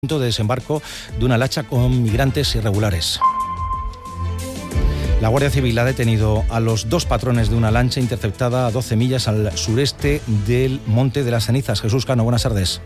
de desembarco de una lancha con migrantes irregulares. La Guardia Civil ha detenido a los dos patrones de una lancha interceptada a 12 millas al sureste del Monte de las Cenizas. Jesús Cano, buenas tardes.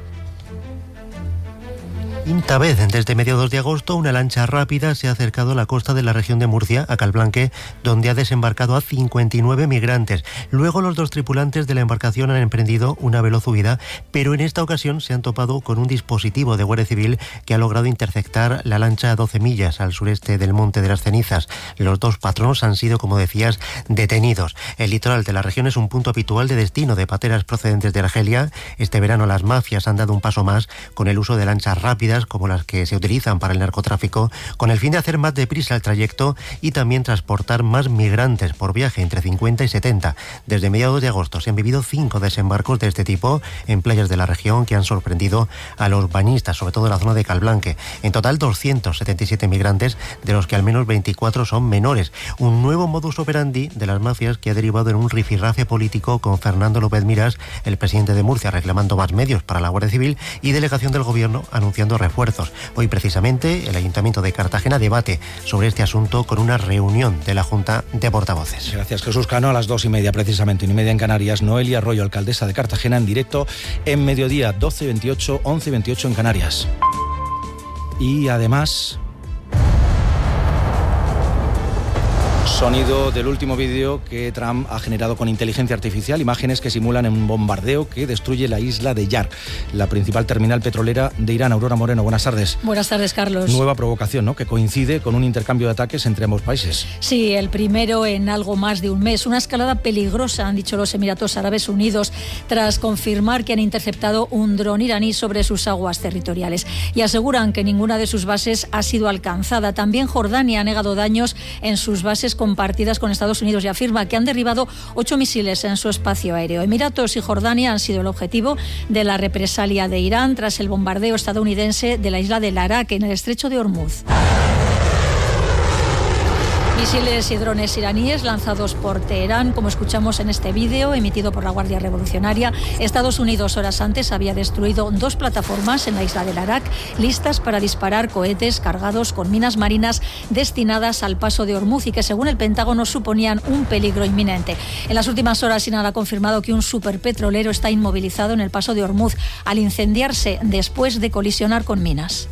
Quinta vez desde mediados de agosto una lancha rápida se ha acercado a la costa de la región de Murcia, a Calblanque, donde ha desembarcado a 59 migrantes. Luego los dos tripulantes de la embarcación han emprendido una veloz huida, pero en esta ocasión se han topado con un dispositivo de Guardia Civil que ha logrado interceptar la lancha a 12 millas al sureste del Monte de las Cenizas. Los dos patronos han sido, como decías, detenidos. El litoral de la región es un punto habitual de destino de pateras procedentes de Argelia. Este verano las mafias han dado un paso más con el uso de lanchas rápidas como las que se utilizan para el narcotráfico, con el fin de hacer más deprisa el trayecto y también transportar más migrantes por viaje, entre 50 y 70. Desde mediados de agosto se han vivido 5 desembarcos de este tipo en playas de la región que han sorprendido a los bañistas, sobre todo en la zona de Calblanque. En total 277 migrantes, de los que al menos 24 son menores. Un nuevo modus operandi de las mafias que ha derivado en un rifirrafe político con Fernando López Miras, el presidente de Murcia, reclamando más medios para la Guardia Civil, y delegación del gobierno anunciando refuerzos. Hoy precisamente el Ayuntamiento de Cartagena debate sobre este asunto con una reunión de la Junta de Portavoces. Gracias, Jesús Cano. A las 2:30 precisamente, 1:30 en Canarias. Noelia Arroyo, alcaldesa de Cartagena, en directo en Mediodía, 12:28, 11:28 en Canarias. Y además, sonido del último vídeo que Trump ha generado con inteligencia artificial, imágenes que simulan un bombardeo que destruye la isla de Yar, la principal terminal petrolera de Irán. Aurora Moreno, buenas tardes. Buenas tardes, Carlos. Nueva provocación, ¿no?, que coincide con un intercambio de ataques entre ambos países. Sí, el primero en algo más de un mes. Una escalada peligrosa, han dicho los Emiratos Árabes Unidos, tras confirmar que han interceptado un dron iraní sobre sus aguas territoriales. Y aseguran que ninguna de sus bases ha sido alcanzada. También Jordania ha negado daños en sus bases compartidas con Estados Unidos y afirma que han derribado 8 misiles en su espacio aéreo. Emiratos y Jordania han sido el objetivo de la represalia de Irán tras el bombardeo estadounidense de la isla de Arak en el estrecho de Hormuz. Misiles y drones iraníes lanzados por Teherán, como escuchamos en este vídeo emitido por la Guardia Revolucionaria. Estados Unidos horas antes había destruido 2 plataformas en la isla del Arak, listas para disparar cohetes cargados con minas marinas destinadas al paso de Hormuz y que, según el Pentágono, suponían un peligro inminente. En las últimas horas, Irán ha confirmado que un superpetrolero está inmovilizado en el paso de Hormuz al incendiarse después de colisionar con minas.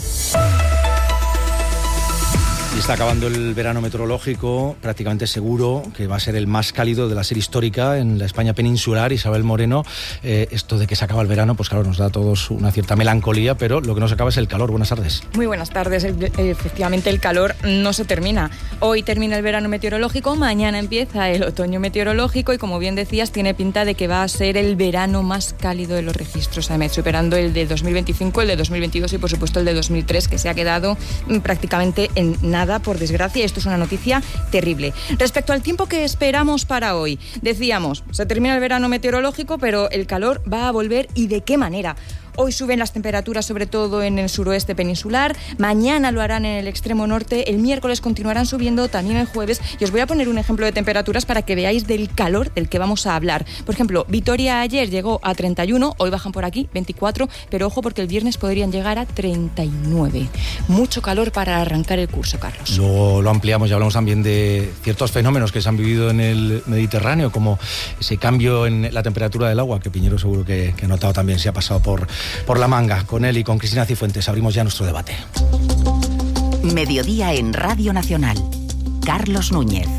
Y está acabando el verano meteorológico, prácticamente seguro que va a ser el más cálido de la serie histórica en la España peninsular. Isabel Moreno, esto de que se acaba el verano, pues claro, nos da a todos una cierta melancolía, pero lo que no se acaba es el calor. Buenas tardes. Muy buenas tardes. Efectivamente, el calor no se termina. Hoy termina el verano meteorológico, mañana empieza el otoño meteorológico y, como bien decías, tiene pinta de que va a ser el verano más cálido de los registros, además, superando el de 2025, el de 2022 y, por supuesto, el de 2003, que se ha quedado prácticamente en nada. Por desgracia, esto es una noticia terrible. Respecto al tiempo que esperamos para hoy, decíamos, se termina el verano meteorológico, pero el calor va a volver, ¿y de qué manera? Hoy suben las temperaturas, sobre todo en el suroeste peninsular. Mañana lo harán en el extremo norte. El miércoles continuarán subiendo, también el jueves. Y os voy a poner un ejemplo de temperaturas para que veáis del calor del que vamos a hablar. Por ejemplo, Vitoria ayer llegó a 31, hoy bajan por aquí, 24, pero ojo porque el viernes podrían llegar a 39. Mucho calor para arrancar el curso, Carlos. Luego lo ampliamos y hablamos también de ciertos fenómenos que se han vivido en el Mediterráneo, como ese cambio en la temperatura del agua, que Piñero seguro que ha notado también, se ha pasado por la manga. Con él y con Cristina Cifuentes abrimos ya nuestro debate. Mediodía en Radio Nacional. Carlos Núñez.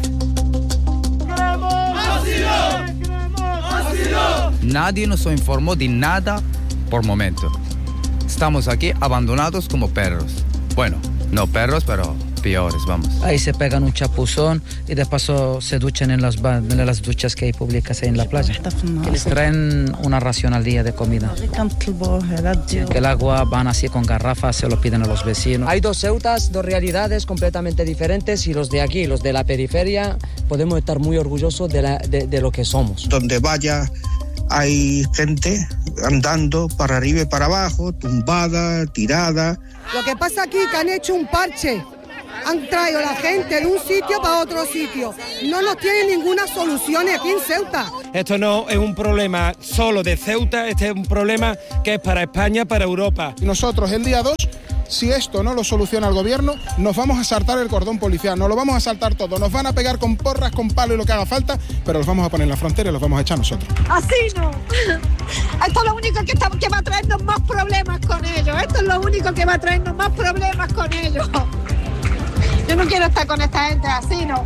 Nadie nos informó de nada por momento. Estamos aquí abandonados como perros. Bueno, no perros, pero peores, vamos. Ahí se pegan un chapuzón y de paso se duchan en las duchas que hay públicas ahí en la playa. Que les traen una ración al día de comida. Que el agua van así con garrafas, se lo piden a los vecinos. Hay 2 Ceutas, 2 realidades completamente diferentes y los de aquí, los de la periferia, podemos estar muy orgullosos de lo que somos. Donde vaya hay gente andando para arriba y para abajo, tumbada, tirada. Lo que pasa aquí es que han hecho un parche han traído la gente de un sitio para otro sitio. No nos tienen ninguna solución aquí en Ceuta. Esto no es un problema solo de Ceuta, este es un problema que es para España, para Europa. Nosotros el día 2, si esto no lo soluciona el gobierno, nos vamos a saltar el cordón policial, nos lo vamos a saltar todo, nos van a pegar con porras, con palo y lo que haga falta, pero los vamos a poner en la frontera y los vamos a echar nosotros. Así no. Esto es lo único que va a traernos más problemas con ellos. Esto es lo único que va a traernos más problemas con ellos. Yo no quiero estar con esta gente, así no.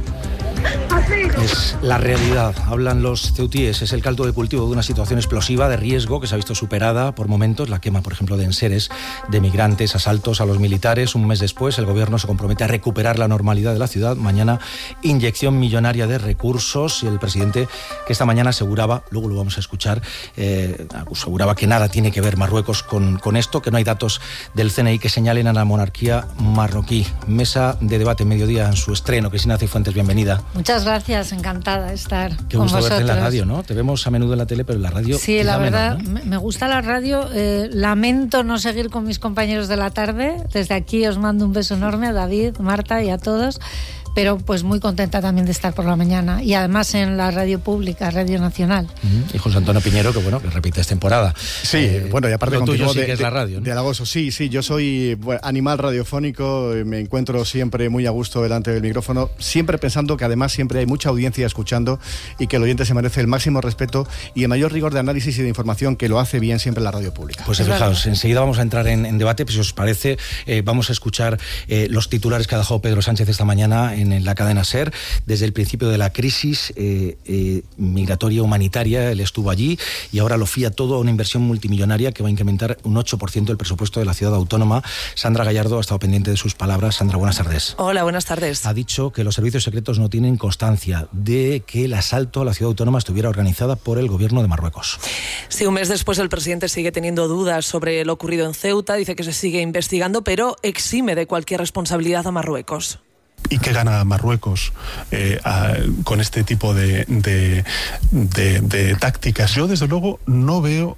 Es la realidad, hablan los ceutíes, es el caldo de cultivo de una situación explosiva de riesgo que se ha visto superada por momentos, la quema, por ejemplo, de enseres, de migrantes, asaltos a los militares. Un mes después, el gobierno se compromete a recuperar la normalidad de la ciudad. Mañana, inyección millonaria de recursos, y el presidente, que esta mañana aseguraba, luego lo vamos a escuchar, aseguraba que nada tiene que ver Marruecos con esto, que no hay datos del CNI que señalen a la monarquía marroquí. Mesa de debate, mediodía, en su estreno. Cristina Cifuentes, bienvenida. Muchas gracias, encantada de estar Qué con gusto vosotros. verte en la radio, ¿no? Te vemos a menudo en la tele, pero en la radio... Sí, la verdad, menos, ¿no? me gusta la radio. Lamento no seguir con mis compañeros de la tarde. Desde aquí os mando un beso enorme a David, Marta y a todos. Pero pues muy contenta también de estar por la mañana. Y además en la radio pública, Radio Nacional. Y José Antonio Piñero, que bueno, que repites temporada. Sí, bueno, y aparte lo tuyo contigo sí que es la radio, ¿no? De halagoso, sí, yo soy animal radiofónico, me encuentro siempre muy a gusto delante del micrófono, siempre pensando que además siempre hay mucha audiencia escuchando y que el oyente se merece el máximo respeto y el mayor rigor de análisis y de información, que lo hace bien siempre la radio pública. Pues fijaos, enseguida vamos a entrar en debate, pues si os parece, vamos a escuchar los titulares que ha dejado Pedro Sánchez esta mañana en la cadena SER. Desde el principio de la crisis migratoria humanitaria, él estuvo allí y ahora lo fía todo a una inversión multimillonaria que va a incrementar un 8% el presupuesto de la ciudad autónoma. Sandra Gallardo ha estado pendiente de sus palabras. Sandra, buenas tardes. Hola, buenas tardes. Ha dicho que los servicios secretos no tienen constancia de que el asalto a la ciudad autónoma estuviera organizada por el gobierno de Marruecos. Sí, un mes después el presidente sigue teniendo dudas sobre lo ocurrido en Ceuta, dice que se sigue investigando, pero exime de cualquier responsabilidad a Marruecos. ¿Y qué gana Marruecos con este tipo de tácticas? Yo, desde luego, no veo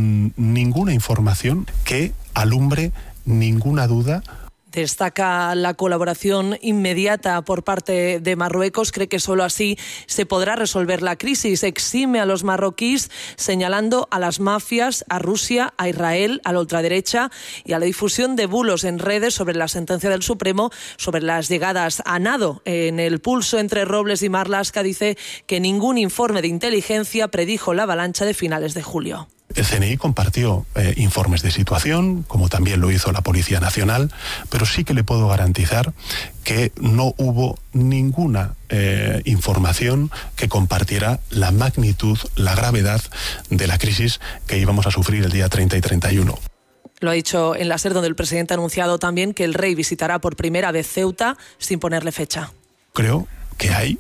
ninguna información que alumbre ninguna duda. Destaca la colaboración inmediata por parte de Marruecos, cree que solo así se podrá resolver la crisis. Exime a los marroquíes señalando a las mafias, a Rusia, a Israel, a la ultraderecha y a la difusión de bulos en redes sobre la sentencia del Supremo sobre las llegadas a nado. En El Pulso entre Robles y Marlaska dice que ningún informe de inteligencia predijo la avalancha de finales de julio. El CNI compartió informes de situación, como también lo hizo la Policía Nacional, pero sí que le puedo garantizar que no hubo ninguna información que compartiera la magnitud, la gravedad de la crisis que íbamos a sufrir el día 30 y 31. Lo ha dicho en la SER, donde el presidente ha anunciado también que el rey visitará por primera vez Ceuta sin ponerle fecha. Creo que hay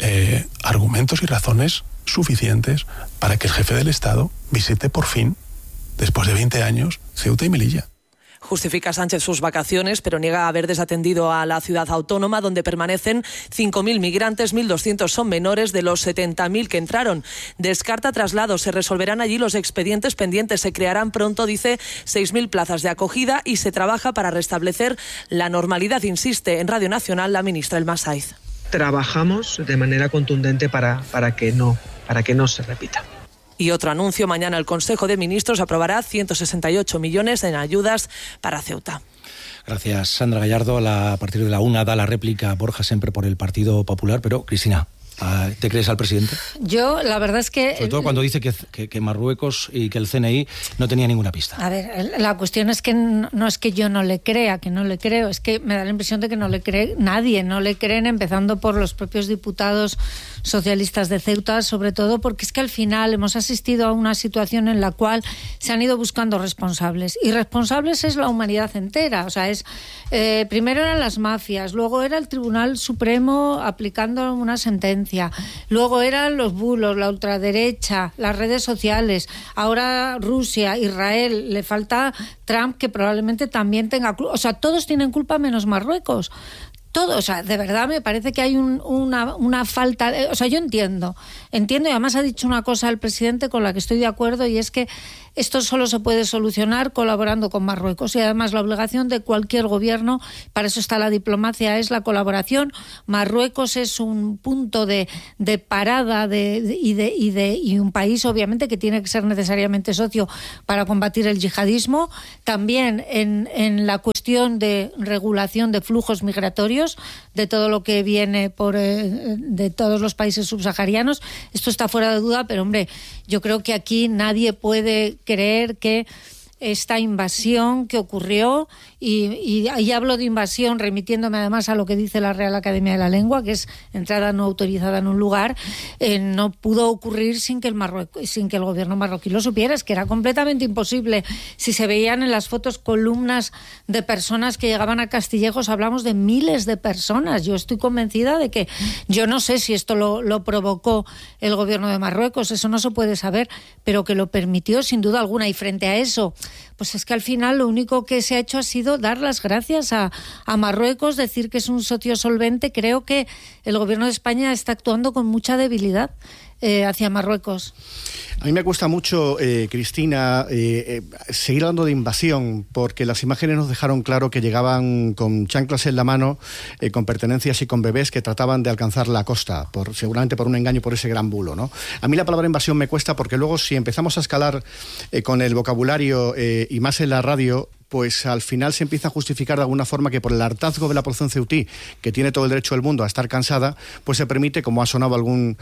argumentos y razones suficientes para que el jefe del Estado visite por fin, después de 20 años, Ceuta y Melilla. Justifica Sánchez sus vacaciones, pero niega haber desatendido a la ciudad autónoma, donde permanecen 5.000 migrantes, 1.200 son menores de los 70.000 que entraron. Descarta traslados, se resolverán allí los expedientes pendientes, se crearán pronto, dice, 6.000 plazas de acogida y se trabaja para restablecer la normalidad, insiste en Radio Nacional la ministra Elma Saiz. Trabajamos de manera contundente para que no se repita. Y otro anuncio, mañana el Consejo de Ministros aprobará 168 millones en ayudas para Ceuta. Gracias, Sandra Gallardo. A partir de la 1 da la réplica a Borja Semper por el Partido Popular, pero Cristina, ¿te crees al presidente? Yo, la verdad es que... Sobre todo cuando dice que Marruecos y que el CNI no tenía ninguna pista. A ver, la cuestión es que no es que yo no le crea, que no le creo, es que me da la impresión de que no le cree nadie, no le creen, empezando por los propios diputados socialistas de Ceuta, sobre todo porque es que al final hemos asistido a una situación en la cual se han ido buscando responsables, y responsables es la humanidad entera, o sea, primero eran las mafias, luego era el Tribunal Supremo aplicando una sentencia, luego eran los bulos, la ultraderecha, las redes sociales, ahora Rusia, Israel, le falta Trump, que probablemente también tenga culpa, o sea, todos tienen culpa menos Marruecos. Todo, o sea, de verdad me parece que hay una falta, o sea, yo entiendo y además ha dicho una cosa el presidente con la que estoy de acuerdo, y es que Esto solo se puede solucionar colaborando con Marruecos, y además la obligación de cualquier gobierno, para eso está la diplomacia, es la colaboración. Marruecos es un punto de parada y un país obviamente que tiene que ser necesariamente socio para combatir el yihadismo. También en la cuestión de regulación de flujos migratorios, de todo lo que viene de todos los países subsaharianos. Esto está fuera de duda, pero hombre, yo creo que aquí nadie puede creer que esta invasión que ocurrió, y hablo de invasión remitiéndome además a lo que dice la Real Academia de la Lengua, que es entrada no autorizada en un lugar, no pudo ocurrir sin que el gobierno marroquí lo supiera. Es que era completamente imposible. Si se veían en las fotos columnas de personas que llegaban a Castillejos, hablamos de miles de personas. Yo estoy convencida de que, yo no sé si esto lo provocó el gobierno de Marruecos, eso no se puede saber, pero que lo permitió sin duda alguna. Y frente a eso, pues es que al final lo único que se ha hecho ha sido dar las gracias a Marruecos, decir que es un socio solvente. Creo que el gobierno de España está actuando con mucha debilidad hacia Marruecos. A mí me cuesta mucho, Cristina, seguir hablando de invasión, porque las imágenes nos dejaron claro que llegaban con chanclas en la mano, con pertenencias y con bebés que trataban de alcanzar la costa, seguramente por un engaño, por ese gran bulo, ¿no? A mí la palabra invasión me cuesta, porque luego si empezamos a escalar con el vocabulario y más en la radio, pues al final se empieza a justificar de alguna forma que por el hartazgo de la población ceutí, que tiene todo el derecho del mundo a estar cansada, pues se permite, como ha sonado algún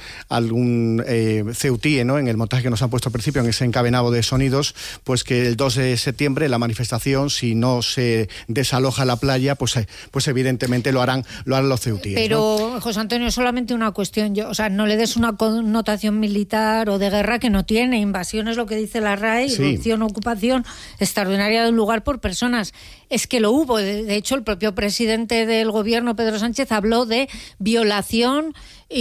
ceutí, ¿no?, en el montaje que nos han puesto al principio, en ese encadenado de sonidos, pues que el 2 de septiembre la manifestación, si no se desaloja la playa, pues evidentemente lo harán los ceutíes. Pero, ¿no? José Antonio, es solamente una cuestión, no le des una connotación militar o de guerra que no tiene. Invasión es lo que dice la RAE, sí. Irrupción o ocupación extraordinaria de un lugar por personas. Es que lo hubo. De hecho, el propio presidente del gobierno, Pedro Sánchez, habló de violación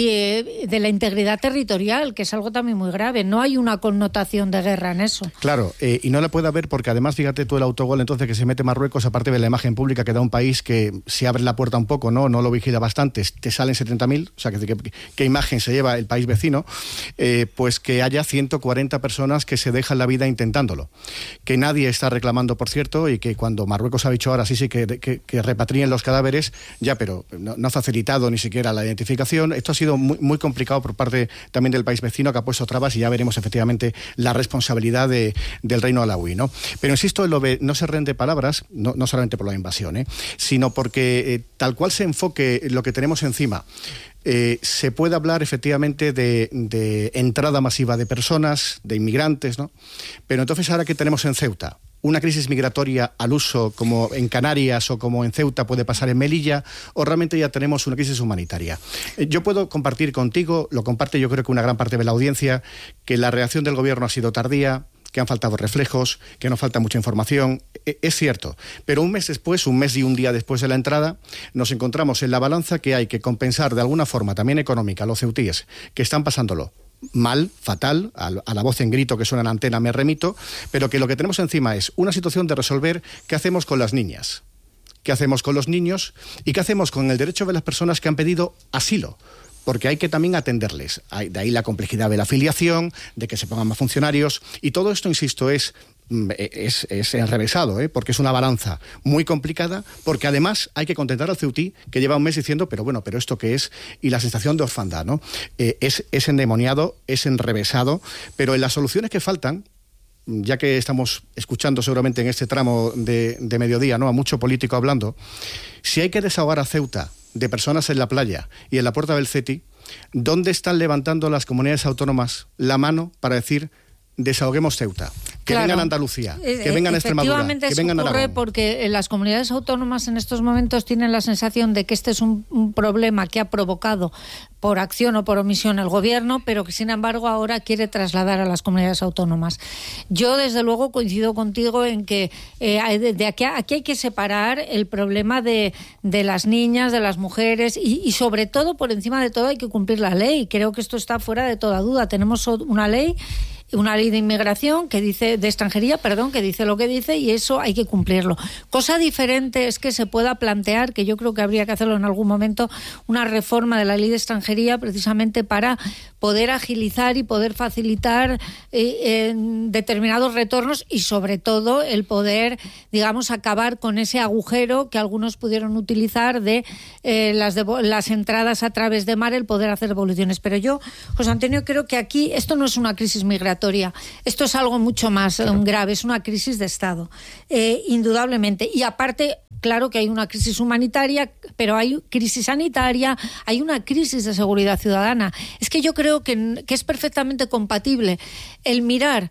de la integridad territorial, que es algo también muy grave. No hay una connotación de guerra en eso. Claro, y no la puede haber porque además, fíjate tú, el autogol entonces que se mete Marruecos, aparte de la imagen pública que da un país que si abre la puerta un poco, no lo vigila bastante, te salen 70.000, o sea, ¿qué imagen se lleva el país vecino? Pues que haya 140 personas que se dejan la vida intentándolo. Que nadie está reclamando, por cierto, y que cuando Marruecos ha dicho ahora sí que repatrien los cadáveres, ya, pero no ha facilitado ni siquiera la identificación. Esto ha sido muy, muy complicado por parte también del país vecino, que ha puesto trabas, y ya veremos efectivamente la responsabilidad del reino alauí, ¿no? Pero insisto, no se rende palabras, no solamente por la invasión, sino porque tal cual se enfoque lo que tenemos encima, se puede hablar efectivamente de entrada masiva de personas, de inmigrantes, ¿no? Pero entonces ahora que tenemos en Ceuta una crisis migratoria al uso, como en Canarias o como en Ceuta puede pasar en Melilla, o realmente ya tenemos una crisis humanitaria. Yo puedo compartir contigo, lo comparte yo creo que una gran parte de la audiencia, que la reacción del gobierno ha sido tardía, que han faltado reflejos, que nos falta mucha información. Es cierto, pero un mes y un día después de la entrada, nos encontramos en la balanza que hay que compensar de alguna forma, también económica, a los ceutíes, que están pasándolo mal, fatal, a la voz en grito que suena en antena me remito, pero que lo que tenemos encima es una situación de resolver qué hacemos con las niñas, qué hacemos con los niños y qué hacemos con el derecho de las personas que han pedido asilo. Porque hay que también atenderles. De ahí la complejidad de la afiliación, de que se pongan más funcionarios. Y todo esto, insisto, es enrevesado, porque es una balanza muy complicada, porque además hay que contentar al ceutí, que lleva un mes diciendo, pero ¿esto qué es? Y la sensación de orfandad, ¿no? Es endemoniado, es enrevesado, pero en las soluciones que faltan, ya que estamos escuchando seguramente en este tramo de mediodía, ¿no?, a mucho político hablando, si hay que desahogar a Ceuta de personas en la playa y en la puerta del CETI, ¿dónde están levantando las comunidades autónomas la mano para decir desahoguemos Ceuta? Que vengan a Andalucía, que vengan a Extremadura, que vengan a Aragón. Efectivamente, porque las comunidades autónomas en estos momentos tienen la sensación de que este es un problema que ha provocado por acción o por omisión el gobierno, pero que sin embargo ahora quiere trasladar a las comunidades autónomas. Yo desde luego coincido contigo en que aquí hay que separar el problema de las niñas, de las mujeres y sobre todo, por encima de todo, hay que cumplir la ley. Creo que esto está fuera de toda duda. Tenemos una ley una ley de inmigración que dice, de extranjería, perdón, que dice lo que dice, y eso hay que cumplirlo. Cosa diferente es que se pueda plantear, que yo creo que habría que hacerlo en algún momento, una reforma de la ley de extranjería precisamente para poder agilizar y poder facilitar determinados retornos y sobre todo el poder, digamos, acabar con ese agujero que algunos pudieron utilizar de las entradas a través de mar, el poder hacer devoluciones. Pero yo, José Antonio, creo que aquí esto no es una crisis migratoria, esto es algo mucho más grave, es una crisis de Estado, indudablemente. Y aparte, claro que hay una crisis humanitaria, pero hay crisis sanitaria, hay una crisis de seguridad ciudadana. Es que yo creo que es perfectamente compatible el mirar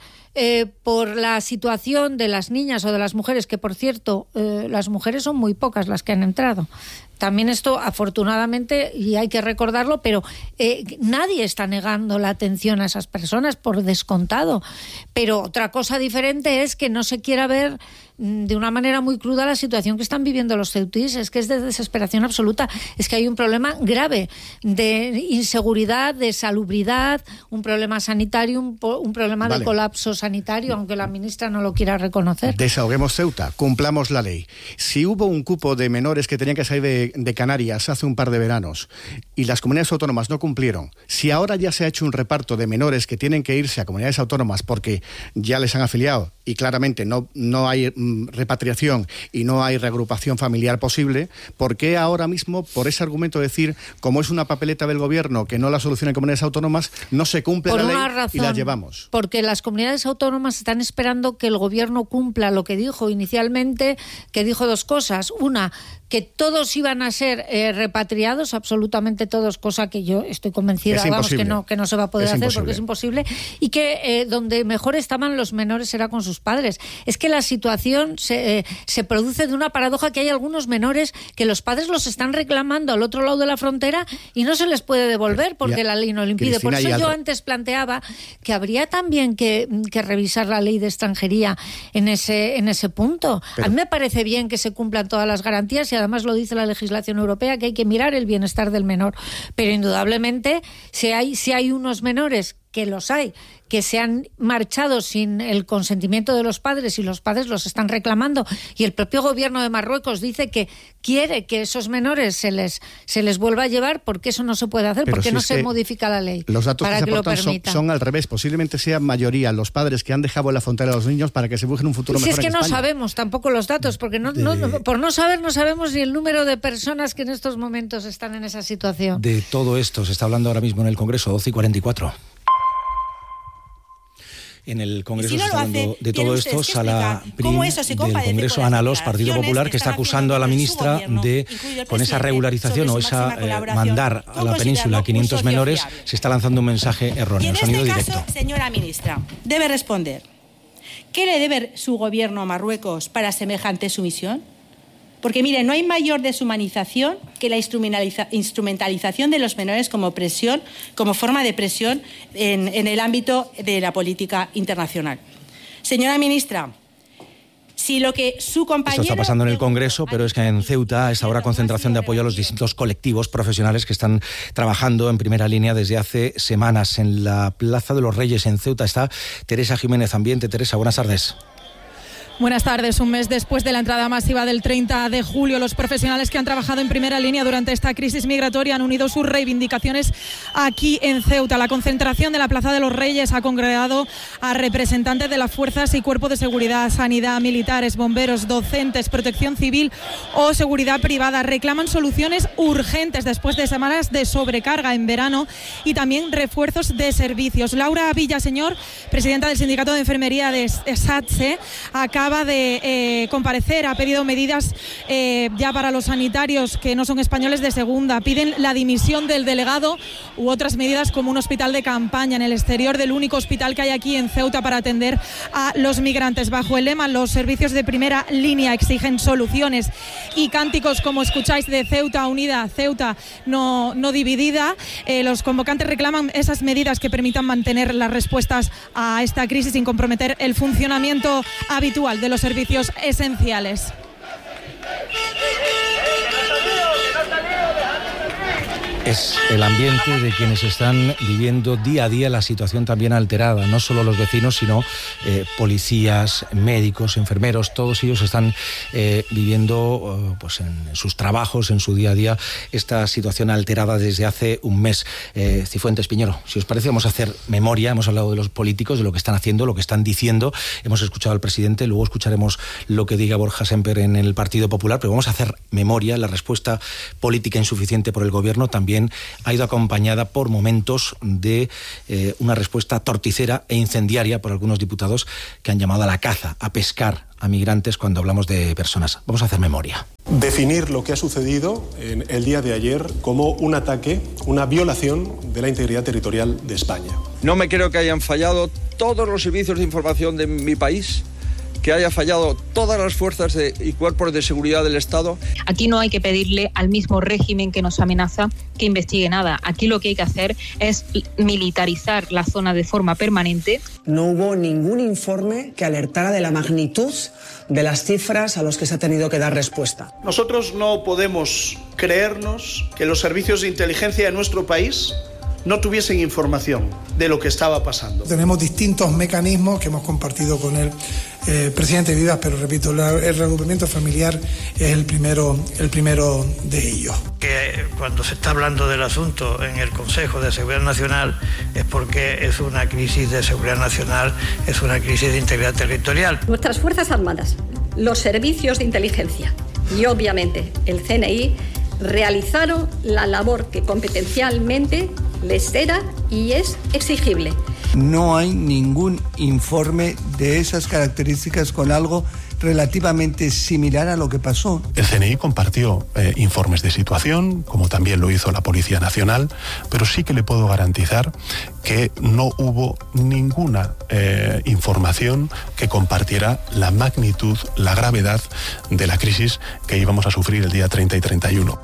por la situación de las niñas o de las mujeres, que por cierto, las mujeres son muy pocas las que han entrado. También esto, afortunadamente, y hay que recordarlo, pero nadie está negando la atención a esas personas, por descontado. Pero otra cosa diferente es que no se quiera ver de una manera muy cruda la situación que están viviendo los ceutíes. Es que es de desesperación absoluta. Es que hay un problema grave de inseguridad, de salubridad, un problema sanitario, un problema de colapso sanitario, aunque la ministra no lo quiera reconocer. Desahoguemos Ceuta, cumplamos la ley. Si hubo un cupo de menores que tenían que salir de Canarias hace un par de veranos y las comunidades autónomas no cumplieron, si ahora ya se ha hecho un reparto de menores que tienen que irse a comunidades autónomas porque ya les han afiliado y claramente no hay repatriación y no hay reagrupación familiar posible, ¿por qué ahora mismo, por ese argumento de decir, como es una papeleta del gobierno que no la soluciona en comunidades autónomas, no se cumple la ley razón, y la llevamos? Porque las comunidades autónomas están esperando que el gobierno cumpla lo que dijo inicialmente, que dijo dos cosas. Una, que todos iban a ser repatriados, absolutamente todos, cosa que yo estoy convencida, vamos, que no se va a poder hacer porque es imposible, y que donde mejor estaban los menores era con sus padres. Es que la situación se produce de una paradoja, que hay algunos menores que los padres los están reclamando al otro lado de la frontera y no se les puede devolver porque la ley no lo impide. Cristina, por eso yo antes planteaba que habría también que revisar la ley de extranjería en ese punto. A mí me parece bien que se cumplan todas las garantías y además lo dice la legislación europea, que hay que mirar el bienestar del menor. Pero indudablemente, si hay unos menores, que los hay, que se han marchado sin el consentimiento de los padres y los padres los están reclamando, y el propio gobierno de Marruecos dice que quiere que esos menores se les vuelva a llevar, porque eso no se puede hacer, porque si no se modifica la ley. Los datos que se aportan son al revés. Posiblemente sea mayoría los padres que han dejado en la frontera a los niños para que se busquen un futuro mejor en España. Es que no sabemos tampoco los datos, porque por no saber no sabemos ni el número de personas que en estos momentos están en esa situación. De todo esto se está hablando ahora mismo en el Congreso, 12:44. En el Congreso se está hablando de todo esto. Sala Prim del Congreso, Ana Alós, Partido Popular, que está acusando a la ministra de, con esa regularización o esa mandar a la península a 500 menores, se está lanzando un mensaje erróneo. Sonido directo. Caso, señora ministra, debe responder. ¿Qué le debe su gobierno a Marruecos para semejante sumisión? Porque, mire, no hay mayor deshumanización que la instrumentalización de los menores como presión, como forma de presión en el ámbito de la política internacional. Señora ministra, si lo que su compañero... Esto está pasando en el Congreso, pero es que en Ceuta es ahora concentración de apoyo a los distintos colectivos profesionales que están trabajando en primera línea desde hace semanas. En la Plaza de los Reyes, en Ceuta, está Teresa Jiménez, Ambiente. Teresa, buenas tardes. Buenas tardes. Un mes después de la entrada masiva del 30 de julio, los profesionales que han trabajado en primera línea durante esta crisis migratoria han unido sus reivindicaciones aquí en Ceuta. La concentración de la Plaza de los Reyes ha congregado a representantes de las fuerzas y cuerpos de seguridad, sanidad, militares, bomberos, docentes, protección civil o seguridad privada. Reclaman soluciones urgentes después de semanas de sobrecarga en verano y también refuerzos de servicios. Laura Villaseñor, presidenta del Sindicato de Enfermería de SATSE, acaba de comparecer, ha pedido medidas ya para los sanitarios que no son españoles de segunda. Piden la dimisión del delegado u otras medidas como un hospital de campaña en el exterior del único hospital que hay aquí en Ceuta para atender a los migrantes. Bajo el lema "Los servicios de primera línea exigen soluciones", y cánticos como escucháis de Ceuta unida, Ceuta no dividida, los convocantes reclaman esas medidas que permitan mantener las respuestas a esta crisis sin comprometer el funcionamiento habitual de los servicios esenciales. Es el ambiente de quienes están viviendo día a día la situación también alterada. No solo los vecinos, sino policías, médicos, enfermeros, todos ellos están viviendo pues en sus trabajos, en su día a día, esta situación alterada desde hace un mes. Cifuentes, Piñero, si os parece, vamos a hacer memoria. Hemos hablado de los políticos, de lo que están haciendo, lo que están diciendo. Hemos escuchado al presidente, luego escucharemos lo que diga Borja Semper en el Partido Popular, pero vamos a hacer memoria. La respuesta política insuficiente por el gobierno también ha ido acompañada por momentos de una respuesta torticera e incendiaria por algunos diputados que han llamado a la caza, a pescar a migrantes cuando hablamos de personas. Vamos a hacer memoria. Definir lo que ha sucedido en el día de ayer como un ataque, una violación de la integridad territorial de España. No me creo que hayan fallado todos los servicios de información de mi país, que haya fallado todas las fuerzas y cuerpos de seguridad del Estado. Aquí no hay que pedirle al mismo régimen que nos amenaza que investigue nada. Aquí lo que hay que hacer es militarizar la zona de forma permanente. No hubo ningún informe que alertara de la magnitud de las cifras a los que se ha tenido que dar respuesta. Nosotros no podemos creernos que los servicios de inteligencia de nuestro país no tuviesen información de lo que estaba pasando. Tenemos distintos mecanismos que hemos compartido con el presidente Vivas, pero repito, el reagrupamiento familiar es el primero de ellos. Que cuando se está hablando del asunto en el Consejo de Seguridad Nacional es porque es una crisis de seguridad nacional, es una crisis de integridad territorial. Nuestras Fuerzas Armadas, los servicios de inteligencia y obviamente el CNI realizaron la labor que competencialmente les era y es exigible. No hay ningún informe de esas características con algo relativamente similar a lo que pasó. El CNI compartió informes de situación, como también lo hizo la Policía Nacional, pero sí que le puedo garantizar que no hubo ninguna información que compartiera la magnitud, la gravedad de la crisis que íbamos a sufrir el día 30 y 31.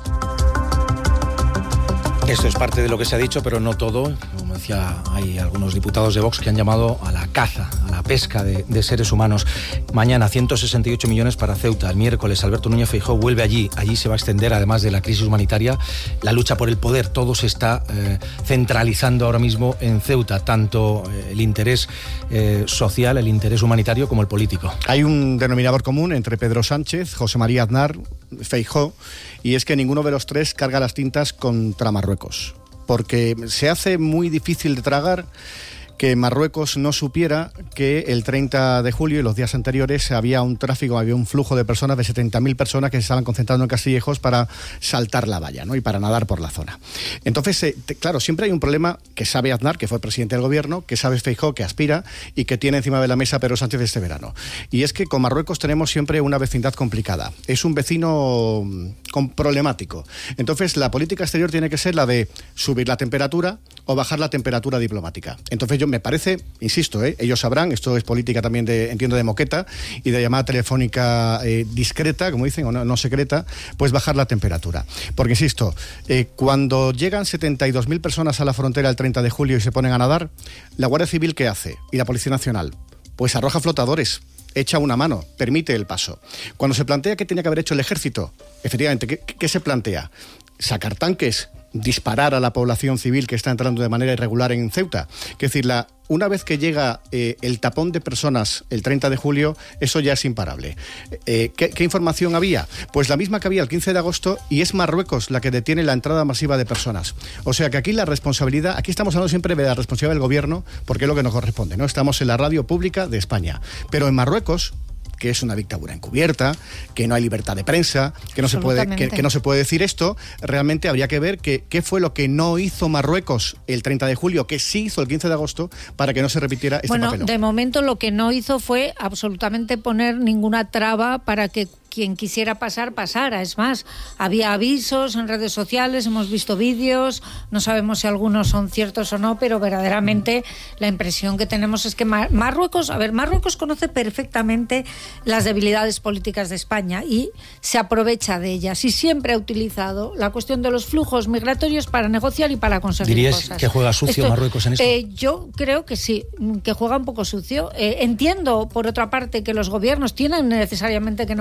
Esto es parte de lo que se ha dicho, pero no todo. Como decía, hay algunos diputados de Vox que han llamado a la caza, a la pesca de seres humanos. Mañana 168 millones para Ceuta. El miércoles Alberto Núñez Feijóo vuelve allí. Allí se va a extender, además de la crisis humanitaria, la lucha por el poder. Todo se está centralizando ahora mismo en Ceuta, tanto el interés social, el interés humanitario, como el político. Hay un denominador común entre Pedro Sánchez, José María Aznar, Feijóo, y es que ninguno de los tres carga las tintas contra Marruecos, porque se hace muy difícil de tragar que Marruecos no supiera que el 30 de julio y los días anteriores había un tráfico, había un flujo de personas, de 70.000 personas que se estaban concentrando en Castillejos para saltar la valla, ¿no? Y para nadar por la zona. Entonces, claro, siempre hay un problema que sabe Aznar, que fue presidente del gobierno, que sabe Feijóo, que aspira y que tiene encima de la mesa Pedro Sánchez este verano. Y es que con Marruecos tenemos siempre una vecindad complicada. Es un vecino problemático. Entonces, la política exterior tiene que ser la de subir la temperatura o bajar la temperatura diplomática. Entonces, me parece, insisto, ellos sabrán, esto es política también entiendo de moqueta y de llamada telefónica discreta, como dicen, o no secreta, pues bajar la temperatura. Porque, insisto, cuando llegan 72.000 personas a la frontera el 30 de julio y se ponen a nadar, la Guardia Civil, ¿qué hace? Y la Policía Nacional, pues arroja flotadores, echa una mano, permite el paso. Cuando se plantea qué tenía que haber hecho el ejército, efectivamente, ¿qué se plantea? Sacar tanques, disparar a la población civil que está entrando de manera irregular en Ceuta. Es decir, una vez que llega el tapón de personas el 30 de julio, eso ya es imparable. ¿Qué información había? Pues la misma que había el 15 de agosto, y es Marruecos la que detiene la entrada masiva de personas. O sea que aquí la responsabilidad, aquí estamos hablando siempre de la responsabilidad del gobierno, porque es lo que nos corresponde, ¿no? Estamos en la radio pública de España. Pero en Marruecos, que es una dictadura encubierta, que no hay libertad de prensa, que no se puede decir esto, realmente habría que ver qué fue lo que no hizo Marruecos el 30 de julio, que sí hizo el 15 de agosto, para que no se repitiera este papelón. Bueno, de momento lo que no hizo fue absolutamente poner ninguna traba para que quien quisiera pasar, pasara. Es más, había avisos en redes sociales, hemos visto vídeos, no sabemos si algunos son ciertos o no, pero verdaderamente la impresión que tenemos es que Marruecos conoce perfectamente las debilidades políticas de España y se aprovecha de ellas, y siempre ha utilizado la cuestión de los flujos migratorios para negociar y para conseguir ¿Dirías cosas. que juega sucio Marruecos en esto? Yo creo que sí, que juega un poco sucio. Entiendo, por otra parte, que los gobiernos tienen necesariamente que negociar con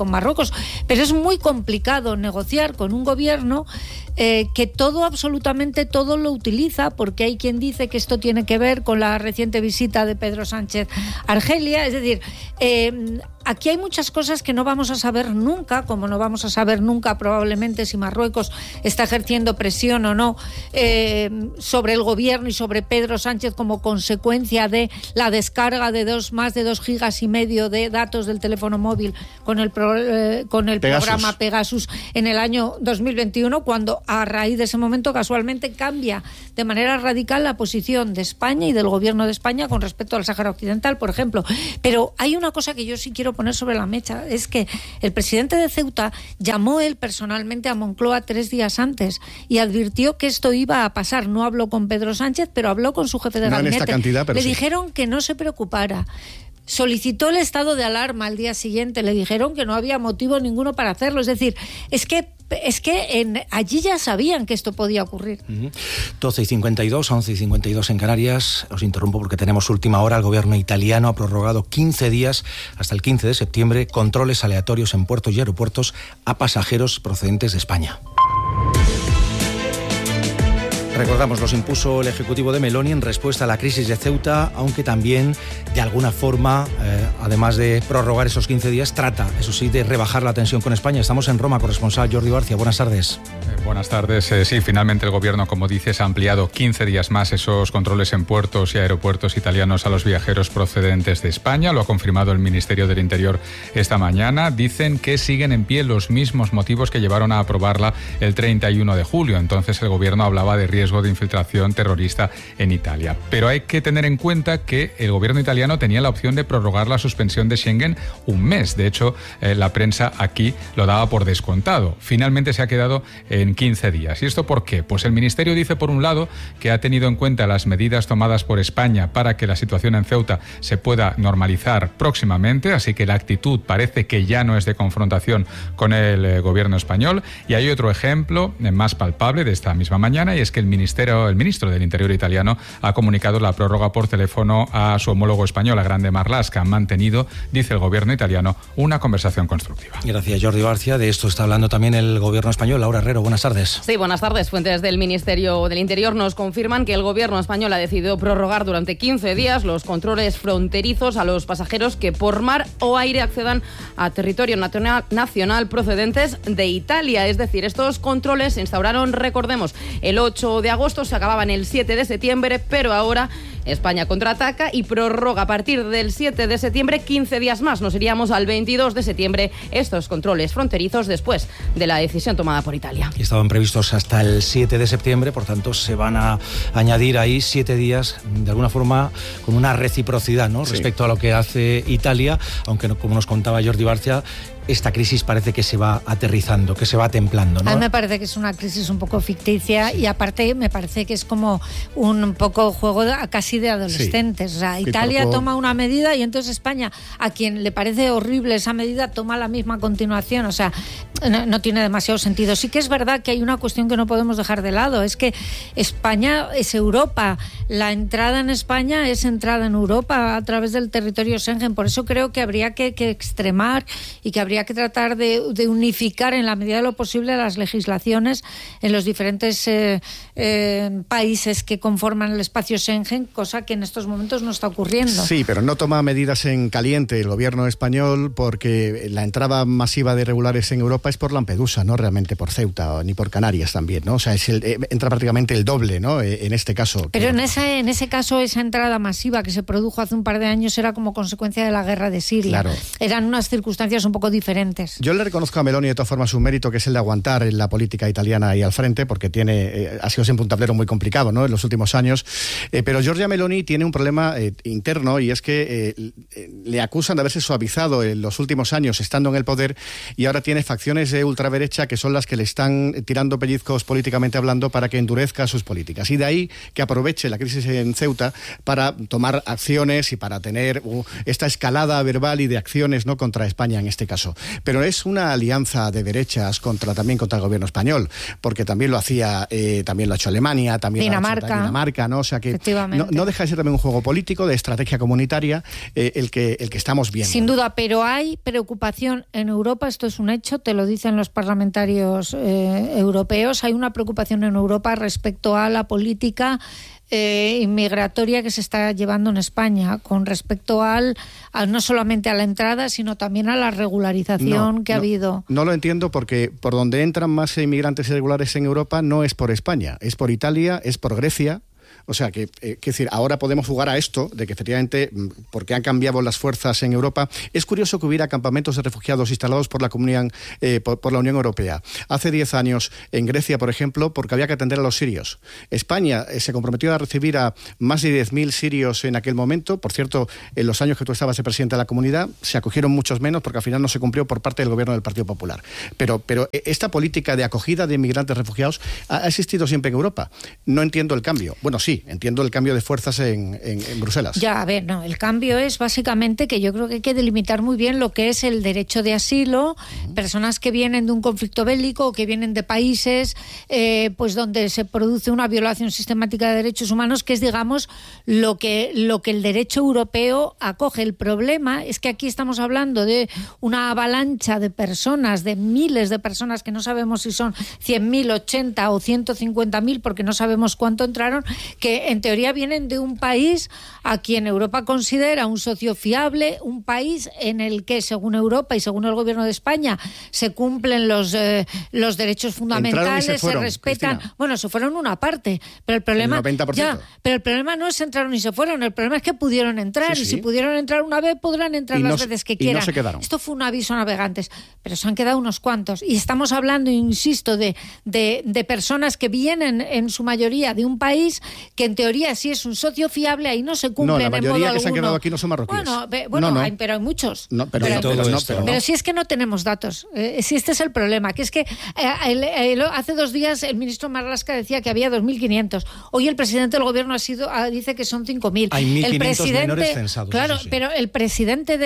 con Marruecos. Pero es muy complicado negociar con un gobierno que absolutamente todo lo utiliza, porque hay quien dice que esto tiene que ver con la reciente visita de Pedro Sánchez a Argelia. Es decir, aquí hay muchas cosas que no vamos a saber nunca, como no vamos a saber nunca probablemente si Marruecos está ejerciendo presión o no sobre el gobierno y sobre Pedro Sánchez como consecuencia de la descarga de más de 2,5 gigas de datos del teléfono móvil con el programa Pegasus en el año 2021, cuando a raíz de ese momento casualmente cambia de manera radical la posición de España y del gobierno de España con respecto al Sáhara Occidental, por ejemplo. Pero hay una cosa que yo sí quiero poner sobre la mesa, es que el presidente de Ceuta llamó él personalmente a Moncloa 3 días antes y advirtió que esto iba a pasar. No habló con Pedro Sánchez, pero habló con su jefe de gabinete. En esta cantidad, pero le dijeron que no se preocupara. Solicitó el estado de alarma al día siguiente, le dijeron que no había motivo ninguno para hacerlo. Es decir, es que allí ya sabían que esto podía ocurrir. 12:52, 11:52 en Canarias. Os interrumpo porque tenemos última hora. El gobierno italiano ha prorrogado 15 días, hasta el 15 de septiembre, controles aleatorios en puertos y aeropuertos a pasajeros procedentes de España. Recordamos, los impuso el Ejecutivo de Meloni en respuesta a la crisis de Ceuta, aunque también, de alguna forma, además de prorrogar esos 15 días, trata, eso sí, de rebajar la tensión con España. Estamos en Roma, corresponsal Jordi Barcia. Buenas tardes. Buenas tardes. Sí, finalmente el Gobierno, como dices, ha ampliado 15 días más esos controles en puertos y aeropuertos italianos a los viajeros procedentes de España. Lo ha confirmado el Ministerio del Interior esta mañana. Dicen que siguen en pie los mismos motivos que llevaron a aprobarla el 31 de julio. Entonces el Gobierno hablaba de riesgo de infiltración terrorista en Italia. Pero hay que tener en cuenta que el gobierno italiano tenía la opción de prorrogar la suspensión de Schengen un mes. De hecho, la prensa aquí lo daba por descontado. Finalmente se ha quedado en 15 días. ¿Y esto por qué? Pues el Ministerio dice, por un lado, que ha tenido en cuenta las medidas tomadas por España para que la situación en Ceuta se pueda normalizar próximamente, así que la actitud parece que ya no es de confrontación con el gobierno español. Y hay otro ejemplo más palpable de esta misma mañana, y es que el ministro del Interior italiano ha comunicado la prórroga por teléfono a su homólogo español, a Grande Marlaska. Han mantenido, dice el gobierno italiano, una conversación constructiva. Gracias, Jordi Barcia. De esto está hablando también el gobierno español. Laura Herrero, buenas tardes. Sí, buenas tardes. Fuentes del Ministerio del Interior nos confirman que el gobierno español ha decidido prorrogar durante 15 días los controles fronterizos a los pasajeros que por mar o aire accedan a territorio nacional procedentes de Italia. Es decir, estos controles se instauraron, recordemos, el 8 de agosto, se acababan el 7 de septiembre, pero ahora España contraataca y prorroga a partir del 7 de septiembre 15 días más. Nos iríamos al 22 de septiembre estos controles fronterizos después de la decisión tomada por Italia. Y estaban previstos hasta el 7 de septiembre, por tanto se van a añadir ahí 7 días, de alguna forma con una reciprocidad, ¿no? Sí. Respecto a lo que hace Italia, aunque como nos contaba Jordi Barcia, esta crisis parece que se va aterrizando, que se va templando, ¿no? A mí me parece que es una crisis un poco ficticia, sí. Y aparte me parece que es como un poco juego casi de adolescentes. Sí. O sea, Italia toma una medida y entonces España, a quien le parece horrible esa medida, toma la misma a continuación. O sea, no tiene demasiado sentido. Sí que es verdad que hay una cuestión que no podemos dejar de lado, es que España es Europa. La entrada en España es entrada en Europa a través del territorio Schengen. Por eso creo que habría que extremar y que habría que tratar de unificar en la medida de lo posible las legislaciones en los diferentes países que conforman el espacio Schengen, cosa que en estos momentos no está ocurriendo. Sí, pero no toma medidas en caliente el gobierno español, porque la entrada masiva de irregulares en Europa es por Lampedusa, no realmente por Ceuta ni por Canarias también, ¿no? O sea, entra prácticamente el doble, ¿no? En este caso. Pero en ese caso, esa entrada masiva que se produjo hace un par de años era como consecuencia de la guerra de Siria. Claro. Eran unas circunstancias un poco diferentes. Yo le reconozco a Meloni de todas formas un mérito, que es el de aguantar en la política italiana ahí al frente, porque ha sido siempre un tablero muy complicado, ¿no? En los últimos años. Pero Giorgia Meloni tiene un problema interno, y es que le acusan de haberse suavizado en los últimos años estando en el poder, y ahora tiene facciones de ultraderecha que son las que le están tirando pellizcos políticamente hablando para que endurezca sus políticas. Y de ahí que aproveche la crisis en Ceuta para tomar acciones y para tener esta escalada verbal y de acciones, ¿no?, contra España en este caso. Pero es una alianza de derechas también contra el gobierno español, porque también lo hacía, también lo ha hecho Alemania, también Dinamarca, ¿no? O sea que no deja de ser también un juego político, de estrategia comunitaria, el que estamos viendo. Sin duda, pero hay preocupación en Europa, esto es un hecho, te lo dicen los parlamentarios europeos, hay una preocupación en Europa respecto a la política inmigratoria que se está llevando en España, con respecto al no solamente a la entrada, sino también a la regularización que ha habido. No lo entiendo, porque por donde entran más inmigrantes irregulares en Europa no es por España, es por Italia, es por Grecia. O sea, que decir, ahora podemos jugar a esto, de que efectivamente, porque han cambiado las fuerzas en Europa. Es curioso que hubiera campamentos de refugiados instalados por la Unión Europea. Hace 10 años, en Grecia, por ejemplo, porque había que atender a los sirios. España se comprometió a recibir a más de 10.000 sirios en aquel momento. Por cierto, en los años que tú estabas de presidente de la comunidad, se acogieron muchos menos, porque al final no se cumplió por parte del gobierno del Partido Popular. Pero esta política de acogida de inmigrantes refugiados ha existido siempre en Europa. No entiendo el cambio. Bueno, sí, entiendo el cambio de fuerzas en Bruselas. Ya, a ver, no, el cambio es básicamente que yo creo que hay que delimitar muy bien lo que es el derecho de asilo, personas que vienen de un conflicto bélico o que vienen de países pues donde se produce una violación sistemática de derechos humanos, que es, digamos, lo que el derecho europeo acoge. El problema es que aquí estamos hablando de una avalancha de personas, de miles de personas, que no sabemos si son 100.000, 80 o 150.000, porque no sabemos cuánto entraron, que en teoría vienen de un país a quien Europa considera un socio fiable, un país en el que, según Europa y según el gobierno de España, se cumplen los derechos fundamentales, se respetan. Cristina. Bueno, se fueron una parte, pero el problema pero el problema no es entraron y se fueron, el problema es que pudieron entrar, y si pudieron entrar una vez, podrán entrar las veces que quieran. No se quedaron. Esto fue un aviso a navegantes, pero se han quedado unos cuantos, y estamos hablando, insisto, de personas que vienen en su mayoría de un país que en teoría sí es un socio fiable, ahí no se cumple. No, la mayoría que se han quedado aquí no son marroquíes. Bueno, pero hay muchos. Pero si es que no tenemos datos, si este es el problema, que es que hace 2 días el ministro Marlaska decía que había 2.500. Hoy el presidente del gobierno dice que son 5.000. Hay 1.500 menores censados. Claro, sí. Pero el presidente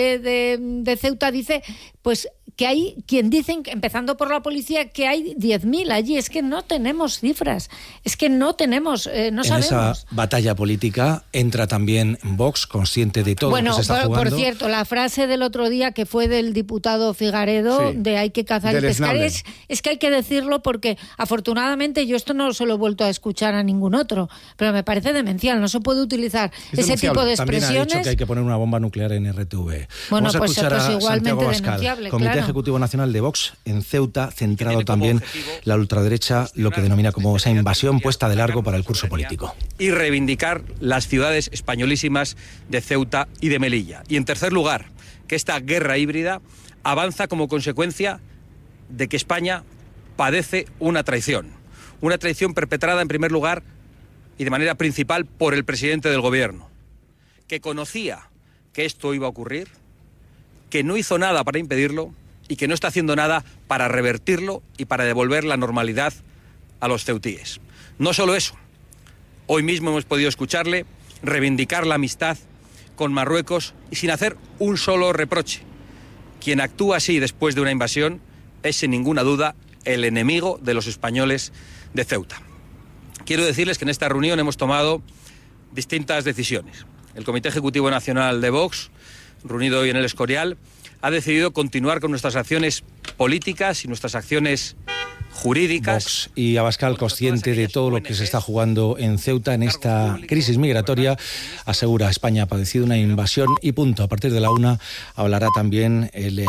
de Ceuta dice, pues, que hay quien dicen, empezando por la policía, que hay 10.000 allí. Es que no tenemos cifras, es que no tenemos, no sabemos. En esa batalla política entra también Vox, consciente de todo lo que se está jugando. Por cierto, la frase del otro día, que fue del diputado Figaredo, de hay que cazar y pescar, es que hay que decirlo, porque afortunadamente yo esto no se lo he vuelto a escuchar a ningún otro, pero me parece demencial, no se puede utilizar ese tipo de expresiones. También ha dicho que hay que poner una bomba nuclear en RTV. Bueno, vamos a escuchar a igualmente Santiago Abascal, Comité Ejecutivo Nacional de Vox en Ceuta, centrado también la ultraderecha, lo que denomina como esa invasión puesta de largo para el curso político. Y reivindicar las ciudades españolísimas de Ceuta y de Melilla. Y en tercer lugar, que esta guerra híbrida avanza como consecuencia de que España padece una traición perpetrada en primer lugar y de manera principal por el presidente del gobierno, que conocía que esto iba a ocurrir, que no hizo nada para impedirlo y que no está haciendo nada para revertirlo y para devolver la normalidad a los ceutíes. No solo eso, hoy mismo hemos podido escucharle reivindicar la amistad con Marruecos y sin hacer un solo reproche. Quien actúa así después de una invasión es, sin ninguna duda, el enemigo de los españoles de Ceuta. Quiero decirles que en esta reunión hemos tomado distintas decisiones. El Comité Ejecutivo Nacional de Vox, reunido hoy en el Escorial, ha decidido continuar con nuestras acciones políticas y nuestras acciones jurídicas. Vox y Abascal, consciente de todo lo que se está jugando en Ceuta en esta crisis migratoria, asegura: España ha padecido una invasión y punto. A partir de la 1 hablará también el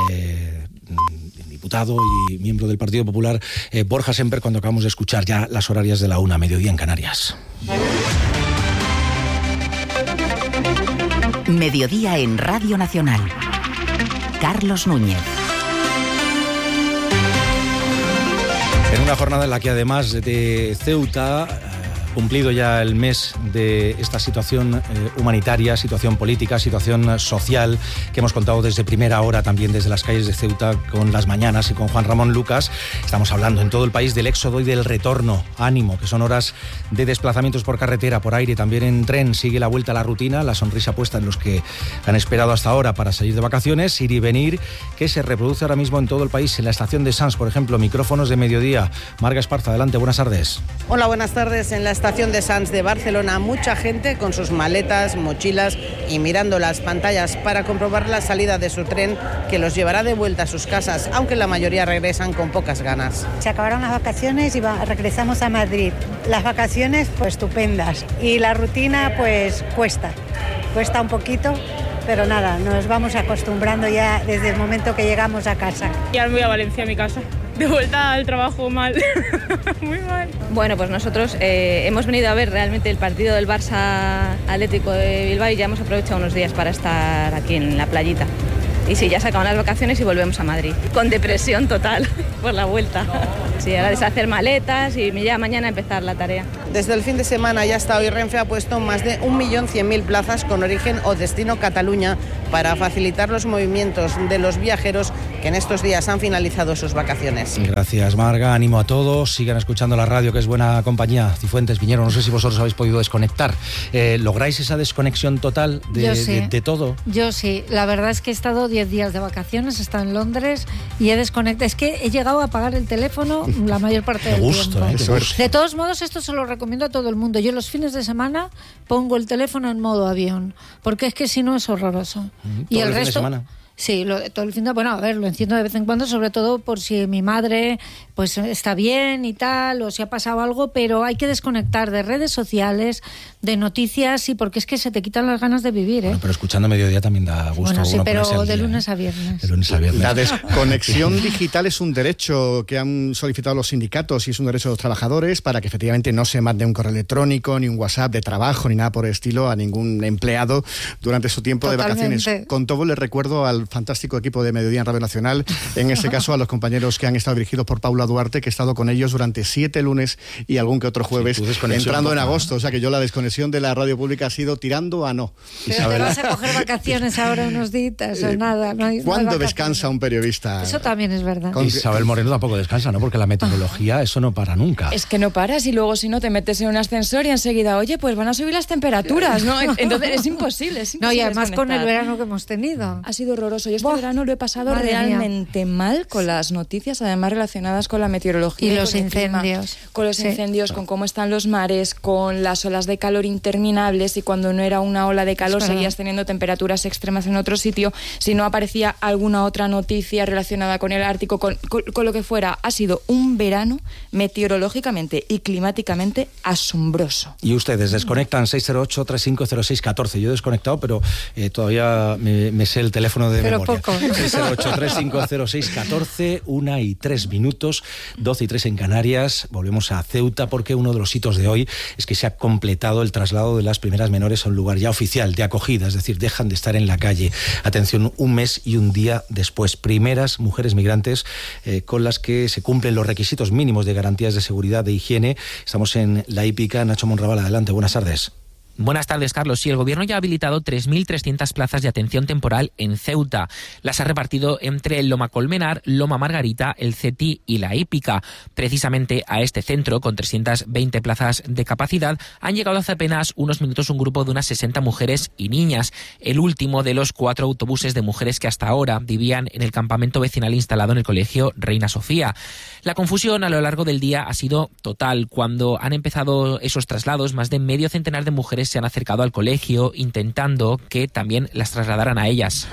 diputado y miembro del Partido Popular, Borja Semper, cuando acabamos de escuchar ya las horarias de la 1, mediodía en Canarias. Mediodía en Radio Nacional. Carlos Núñez. En una jornada en la que, además de Ceuta, cumplido ya el mes de esta situación humanitaria, situación política, situación social, que hemos contado desde primera hora también desde las calles de Ceuta con Las Mañanas y con Juan Ramón Lucas, estamos hablando en todo el país del éxodo y del retorno. Ánimo, que son horas de desplazamientos por carretera, por aire, también en tren. Sigue la vuelta a la rutina, la sonrisa puesta en los que han esperado hasta ahora para salir de vacaciones, ir y venir, que se reproduce ahora mismo en todo el país. En la estación de Sants, por ejemplo, micrófonos de mediodía. Marga Esparza, adelante, buenas tardes. Hola, buenas tardes. En la estación estación de Sants de Barcelona, mucha gente con sus maletas, mochilas y mirando las pantallas para comprobar la salida de su tren que los llevará de vuelta a sus casas, aunque la mayoría regresan con pocas ganas. Se acabaron las vacaciones y regresamos a Madrid. Las vacaciones pues estupendas y la rutina pues cuesta un poquito, pero nada, nos vamos acostumbrando ya desde el momento que llegamos a casa. Ya me voy a Valencia, a mi casa. De vuelta al trabajo mal, muy mal. Bueno, pues nosotros hemos venido a ver realmente el partido del Barça Atlético de Bilbao y ya hemos aprovechado unos días para estar aquí en la playita. Y sí, ya se acaban las vacaciones y volvemos a Madrid. Con depresión total por la vuelta. Sí, ahora deshacer maletas y ya mañana empezar la tarea. Desde el fin de semana y hasta hoy Renfe ha puesto más de 1.100.000 plazas con origen o destino Cataluña para facilitar los movimientos de los viajeros que en estos días han finalizado sus vacaciones. Gracias, Marga. Ánimo a todos. Sigan escuchando la radio, que es buena compañía. Cifuentes, Piñero, no sé si vosotros habéis podido desconectar. ¿Lográis esa desconexión total de todo? Yo sí. La verdad es que he estado 10 días de vacaciones, he estado en Londres y he desconectado. Es que he llegado a apagar el teléfono la mayor parte del tiempo. De todos modos, esto se lo recomiendo a todo el mundo. Yo los fines de semana pongo el teléfono en modo avión, porque es que si no es horroroso. Y el resto... Sí, todo el fin de semana, bueno, a ver, lo enciendo de vez en cuando, sobre todo por si mi madre pues está bien y tal, o si ha pasado algo, pero hay que desconectar de redes sociales, de noticias, y porque es que se te quitan las ganas de vivir, ¿eh? Bueno, pero escuchando mediodía también da gusto. Bueno, sí, pero de lunes a viernes. De lunes a viernes. La desconexión digital es un derecho que han solicitado los sindicatos y es un derecho de los trabajadores para que efectivamente no se mande un correo electrónico, ni un WhatsApp de trabajo, ni nada por el estilo a ningún empleado durante su tiempo de vacaciones. Con todo, les recuerdo al fantástico equipo de Mediodía en Radio Nacional, en este caso a los compañeros que han estado dirigidos por Paula Duarte, que he estado con ellos durante 7 lunes y algún que otro jueves, entrando en agosto. O sea que yo la desconexión de la radio pública ha sido tirando a no. Pero te vas a coger vacaciones ahora unos días o nada. ¿Cuándo descansa un periodista? Eso también es verdad. Isabel Moreno tampoco descansa, ¿no? Porque la meteorología, eso no para nunca. Es que no paras y luego si no te metes en un ascensor y enseguida, oye, pues van a subir las temperaturas, ¿no? Entonces es imposible. No, y además con el verano que hemos tenido. Ha sido horroroso. Yo este verano lo he pasado realmente mal con las noticias, además relacionadas con la meteorología. Y los incendios. Con los incendios, con cómo están los mares, con las olas de calor interminables, y cuando no era una ola de calor seguías teniendo temperaturas extremas en otro sitio. Si no aparecía alguna otra noticia relacionada con el Ártico, con lo que fuera. Ha sido un verano meteorológicamente y climáticamente asombroso. Y ustedes desconectan 608-3506-14. Yo he desconectado, pero todavía me sé el teléfono de memoria. 608-3506-14, 1:03, 12:03 en Canarias. Volvemos a Ceuta porque uno de los hitos de hoy es que se ha completado el traslado de las primeras menores a un lugar ya oficial de acogida, es decir, dejan de estar en la calle. Atención, un mes y un día después. Primeras mujeres migrantes con las que se cumplen los requisitos mínimos de garantías de seguridad, de higiene. Estamos en la hípica. Nacho Monraval, adelante, buenas tardes. Buenas tardes, Carlos. Sí, el Gobierno ya ha habilitado 3.300 plazas de atención temporal en Ceuta. Las ha repartido entre el Loma Colmenar, Loma Margarita, el CETI y la Hípica. Precisamente a este centro, con 320 plazas de capacidad, han llegado hace apenas unos minutos un grupo de unas 60 mujeres y niñas, el último de los 4 autobuses de mujeres que hasta ahora vivían en el campamento vecinal instalado en el colegio Reina Sofía. La confusión a lo largo del día ha sido total. Cuando han empezado esos traslados, más de medio centenar de mujeres se han acercado al colegio intentando que también las trasladaran a ellas.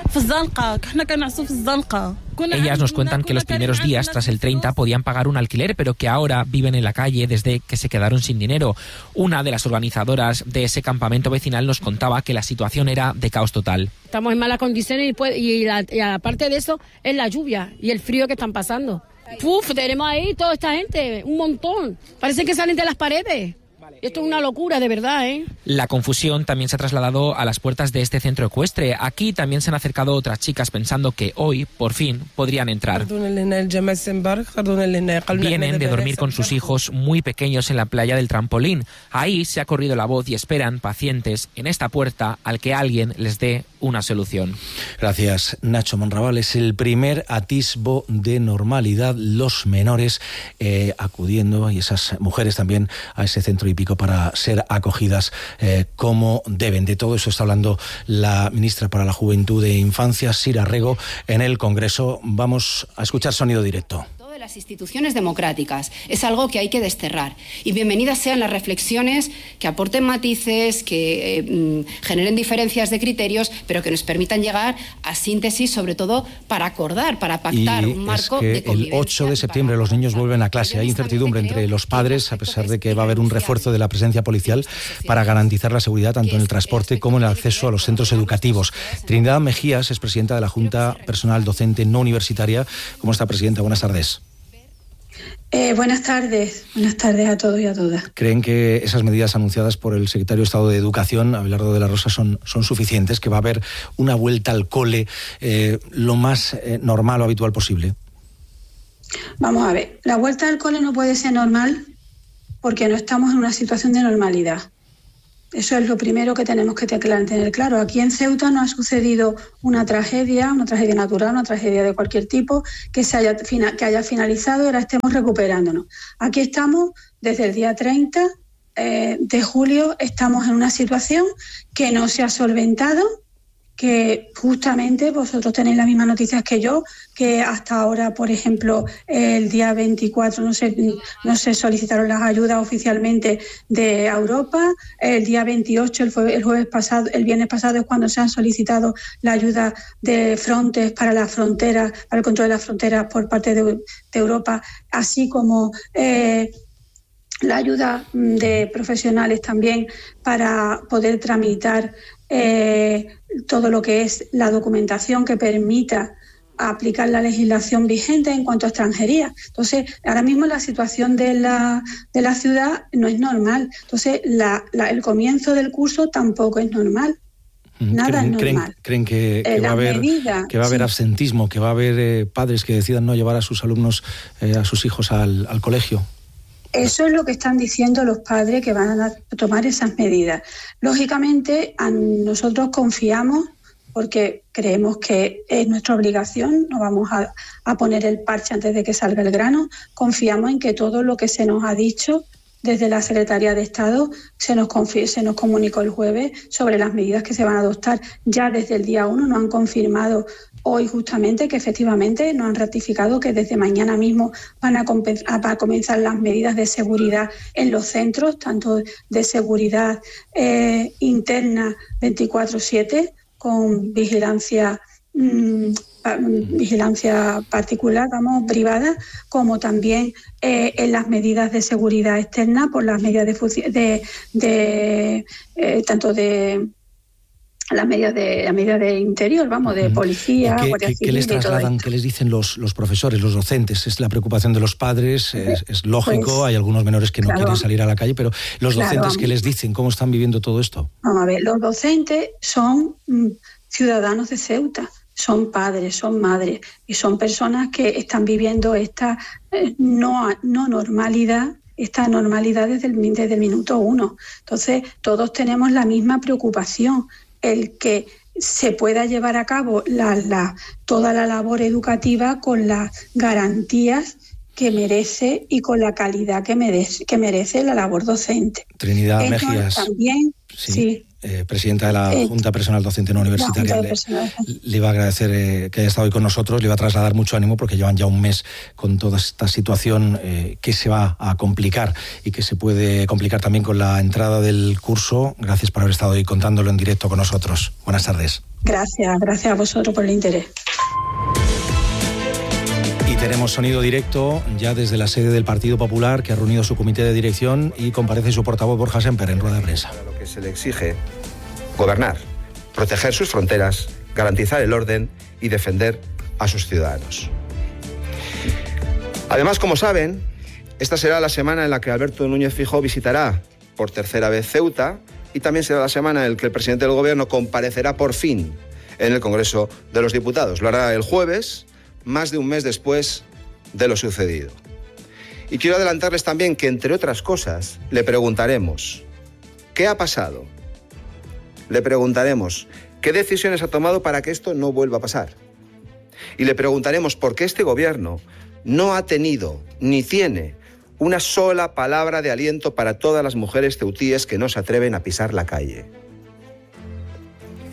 Ellas nos cuentan que los primeros días tras el 30 podían pagar un alquiler, pero que ahora viven en la calle desde que se quedaron sin dinero. Una de las organizadoras de ese campamento vecinal nos contaba que la situación era de caos total. Estamos en malas condiciones y aparte de eso es la lluvia y el frío que están pasando. Tenemos ahí toda esta gente, un montón. Parece que salen de las paredes. Esto es una locura, de verdad, ¿eh? La confusión también se ha trasladado a las puertas de este centro ecuestre. Aquí también se han acercado otras chicas pensando que hoy, por fin, podrían entrar. Vienen de dormir con sus hijos muy pequeños en la playa del Trampolín. Ahí se ha corrido la voz y esperan, pacientes, en esta puerta al que alguien les dé una solución. Gracias, Nacho Monraval. Es el primer atisbo de normalidad. Los menores acudiendo, y esas mujeres también, a ese centro hípico para ser acogidas como deben. De todo eso está hablando la ministra para la Juventud e Infancia, Sira Rego, en el Congreso. Vamos a escuchar sonido directo. La las instituciones democráticas es algo que hay que desterrar. Y bienvenidas sean las reflexiones que aporten matices, que generen diferencias de criterios, pero que nos permitan llegar a síntesis, sobre todo para acordar, para pactar un marco de convivencia. El 8 de septiembre los niños vuelven a clase. Hay incertidumbre entre los padres, a pesar de que va a haber un refuerzo de la presencia policial para garantizar la seguridad tanto en el transporte como en el acceso a los centros educativos. Trinidad Mejías es presidenta de la Junta Personal Docente No Universitaria. ¿Cómo está, presidenta? Buenas tardes. Buenas tardes a todos y a todas. ¿Creen que esas medidas anunciadas por el secretario de Estado de Educación, Abelardo de la Rosa, son suficientes? ¿Que va a haber una vuelta al cole lo más normal o habitual posible? Vamos a ver, la vuelta al cole no puede ser normal porque no estamos en una situación de normalidad. Eso es lo primero que tenemos que tener claro. Aquí en Ceuta no ha sucedido una tragedia natural, una tragedia de cualquier tipo, que haya finalizado y ahora estemos recuperándonos. Aquí estamos desde el día 30 de julio, estamos en una situación que no se ha solventado, que justamente vosotros tenéis las mismas noticias que yo, que hasta ahora, por ejemplo, el día 24 no se solicitaron las ayudas oficialmente de Europa, el día 28, el viernes pasado es cuando se han solicitado la ayuda de Frontex para las fronteras, para el control de las fronteras por parte de Europa, así como la ayuda de profesionales también para poder tramitar todo lo que es la documentación que permita aplicar la legislación vigente en cuanto a extranjería. Entonces, ahora mismo la situación de la ciudad no es normal. Entonces, el comienzo del curso tampoco es normal. Nada es normal. ¿Creen que va a haber absentismo, que va a haber padres que decidan no llevar a sus alumnos, a sus hijos al colegio? Eso es lo que están diciendo los padres que van a tomar esas medidas. Lógicamente, nosotros confiamos, porque creemos que es nuestra obligación, no vamos a poner el parche antes de que salga el grano, confiamos en que todo lo que se nos ha dicho desde la Secretaría de Estado se nos comunicó el jueves sobre las medidas que se van a adoptar. Ya desde el día 1 nos han confirmado hoy justamente que efectivamente nos han ratificado que desde mañana mismo van a comenzar las medidas de seguridad en los centros, tanto de seguridad interna 24/7 con vigilancia particular, privada, como también en las medidas de seguridad externa por las medidas las medidas de interior, de policía, Guardia Civil. ¿Qué les trasladan, qué les dicen los profesores, los docentes? Es la preocupación de los padres, es lógico, hay algunos menores que no quieren salir a la calle, pero los docentes, ¿qué les dicen? ¿Cómo están viviendo todo esto? Vamos a ver, los docentes son ciudadanos de Ceuta, son padres, son madres y son personas que están viviendo esta no normalidad, esta normalidad desde el minuto 1. Entonces, todos tenemos la misma preocupación, el que se pueda llevar a cabo toda la labor educativa con las garantías que merece y con la calidad que merece la labor docente. Trinidad Mejías. También, sí. Presidenta de la Junta Personal Docente No Universitaria, le iba a agradecer que haya estado hoy con nosotros, le iba a trasladar mucho ánimo porque llevan ya un mes con toda esta situación que se va a complicar y que se puede complicar también con la entrada del curso. Gracias por haber estado hoy contándolo en directo con nosotros. Buenas tardes. Gracias a vosotros por el interés. Y tenemos sonido directo ya desde la sede del Partido Popular, que ha reunido su comité de dirección y comparece su portavoz Borja Semper en rueda de prensa. Lo que se le exige: gobernar, proteger sus fronteras, garantizar el orden y defender a sus ciudadanos. Además, como saben, esta será la semana en la que Alberto Núñez Feijóo visitará por tercera vez Ceuta y también será la semana en la que el presidente del Gobierno comparecerá por fin en el Congreso de los Diputados. Lo hará el jueves, más de un mes después de lo sucedido. Y quiero adelantarles también que, entre otras cosas, le preguntaremos ¿qué ha pasado? Le preguntaremos qué decisiones ha tomado para que esto no vuelva a pasar. Y le preguntaremos por qué este gobierno no ha tenido ni tiene una sola palabra de aliento para todas las mujeres ceutíes que no se atreven a pisar la calle.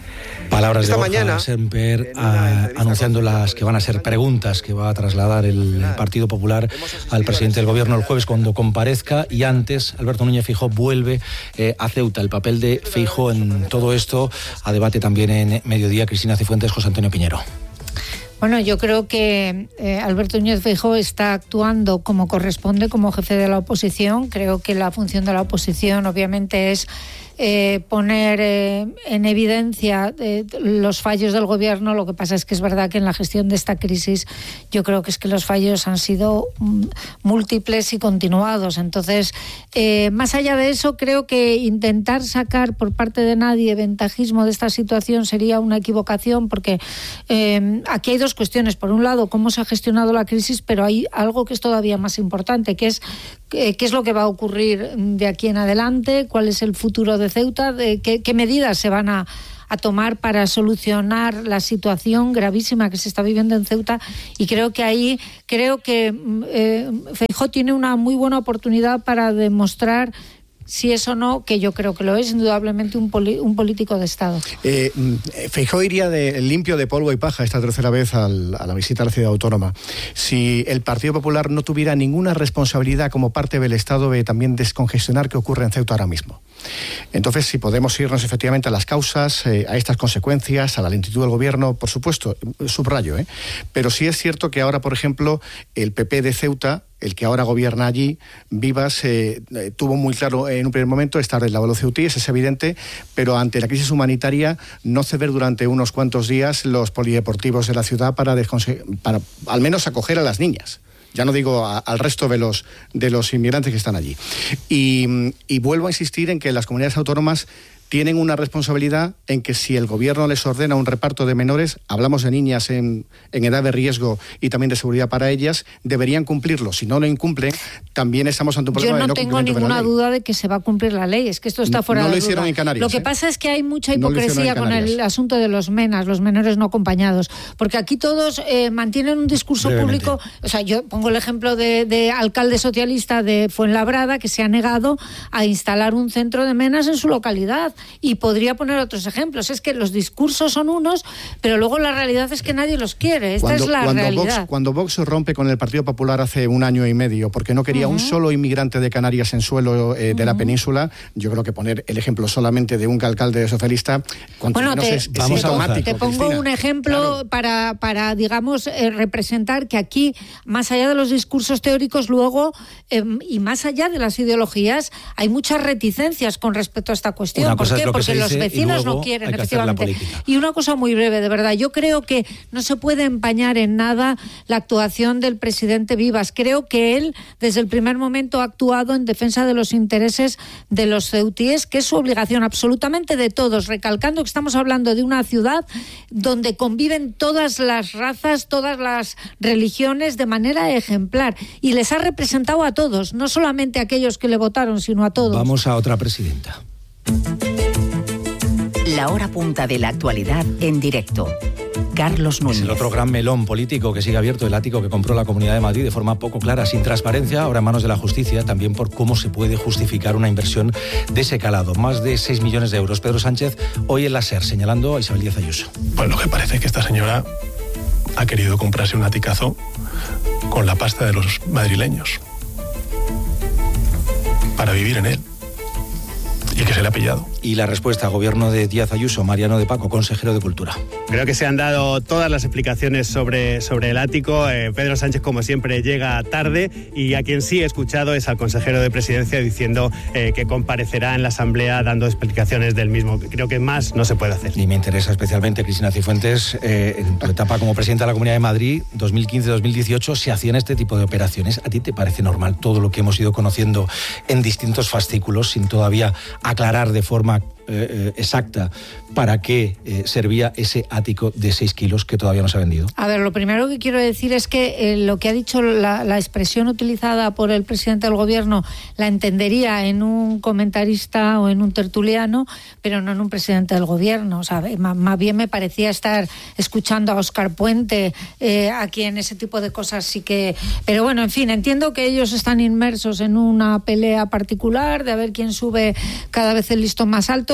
Palabras Esta de Borja mañana, Semper anunciando las que van a ser preguntas que va a trasladar el Partido Popular al presidente del Gobierno el jueves cuando comparezca, y antes Alberto Núñez Feijóo vuelve a Ceuta. El papel de Feijóo en todo esto a debate también en Mediodía. Cristina Cifuentes, José Antonio Piñero. Bueno, yo creo que Alberto Núñez Feijóo está actuando como corresponde como jefe de la oposición. Creo que la función de la oposición obviamente es poner en evidencia los fallos del gobierno. Lo que pasa es que es verdad que en la gestión de esta crisis yo creo que es que los fallos han sido múltiples y continuados. Entonces, más allá de eso, creo que intentar sacar por parte de nadie ventajismo de esta situación sería una equivocación, porque aquí hay dos cuestiones. Por un lado, cómo se ha gestionado la crisis, pero hay algo que es todavía más importante, que es qué es lo que va a ocurrir de aquí en adelante, cuál es el futuro de Ceuta, qué medidas se van a tomar para solucionar la situación gravísima que se está viviendo en Ceuta. Y creo que Feijóo tiene una muy buena oportunidad para demostrar si es o no, que yo creo que lo es, indudablemente un político de Estado. Feijóo iría limpio de polvo y paja esta tercera vez a la visita a la ciudad autónoma. Si el Partido Popular no tuviera ninguna responsabilidad como parte del Estado de también descongestionar que ocurre en Ceuta ahora mismo. Entonces, si podemos irnos efectivamente a las causas, a estas consecuencias, a la lentitud del gobierno, por supuesto, subrayo, pero sí es cierto que ahora, por ejemplo, el PP de Ceuta, el que ahora gobierna allí, Vivas, tuvo muy claro en un primer momento estar del lado de los ceutíes, es evidente, pero ante la crisis humanitaria no ceder durante unos cuantos días los polideportivos de la ciudad para al menos acoger a las niñas. Ya no digo al resto de los inmigrantes que están allí. Y vuelvo a insistir en que las comunidades autónomas tienen una responsabilidad en que si el gobierno les ordena un reparto de menores, hablamos de niñas en edad de riesgo y también de seguridad para ellas, deberían cumplirlo. Si no lo incumplen, también estamos ante un problema de no cumplimiento de la ley. Yo no tengo ninguna duda de que se va a cumplir la ley, es que esto está fuera de duda. No lo hicieron en Canarias. Lo que pasa es que hay mucha hipocresía con el asunto de los MENAs, los menores no acompañados, porque aquí todos mantienen un discurso público. O sea, yo pongo el ejemplo de alcalde socialista de Fuenlabrada, que se ha negado a instalar un centro de MENAs en su localidad. Y podría poner otros ejemplos. Es que los discursos son unos, pero luego la realidad es que nadie los quiere. Esta es la realidad. Cuando Vox rompe con el Partido Popular hace 1 año y medio, porque no quería un solo inmigrante de Canarias en suelo de la península, yo creo que poner el ejemplo solamente de un alcalde socialista, es automático. Te pongo Cristina, un ejemplo para digamos, representar que aquí, más allá de los discursos teóricos, luego, y más allá de las ideologías, hay muchas reticencias con respecto a esta cuestión. ¿Por qué? Porque los vecinos no quieren, efectivamente. Y una cosa muy breve, de verdad. Yo creo que no se puede empañar en nada la actuación del presidente Vivas. Creo que él, desde el primer momento, ha actuado en defensa de los intereses de los ceutíes, que es su obligación absolutamente de todos, recalcando que estamos hablando de una ciudad donde conviven todas las razas, todas las religiones de manera ejemplar. Y les ha representado a todos, no solamente a aquellos que le votaron, sino a todos. Vamos a otra presidenta. La hora punta de la actualidad en directo. Carlos Núñez. Es el otro gran melón político que sigue abierto, el ático que compró la Comunidad de Madrid de forma poco clara, sin transparencia, ahora en manos de la justicia, también por cómo se puede justificar una inversión de ese calado, más de 6 millones de euros. Pedro Sánchez hoy en la SER, señalando a Isabel Díaz Ayuso. Pues lo que parece es que esta señora ha querido comprarse un aticazo con la pasta de los madrileños para vivir en él. Y que se le ha pillado. Y la respuesta, gobierno de Díaz Ayuso, Mariano de Paco, consejero de Cultura. Creo que se han dado todas las explicaciones sobre el ático. Pedro Sánchez, como siempre, llega tarde, y a quien sí he escuchado es al consejero de Presidencia diciendo que comparecerá en la Asamblea dando explicaciones del mismo. Creo que más no se puede hacer. Y me interesa especialmente, Cristina Cifuentes, en tu etapa como presidenta de la Comunidad de Madrid, 2015-2018, se hacían este tipo de operaciones. ¿A ti te parece normal todo lo que hemos ido conociendo en distintos fascículos, sin todavía aclarar de forma exacta para qué servía ese ático de 6 kilos que todavía no se ha vendido? A ver, lo primero que quiero decir es que lo que ha dicho la expresión utilizada por el presidente del gobierno la entendería en un comentarista o en un tertuliano, pero no en un presidente del gobierno. O sea, más bien me parecía estar escuchando a Óscar Puente, a quien ese tipo de cosas sí que... Pero bueno, en fin, entiendo que ellos están inmersos en una pelea particular de a ver quién sube cada vez el listón más alto.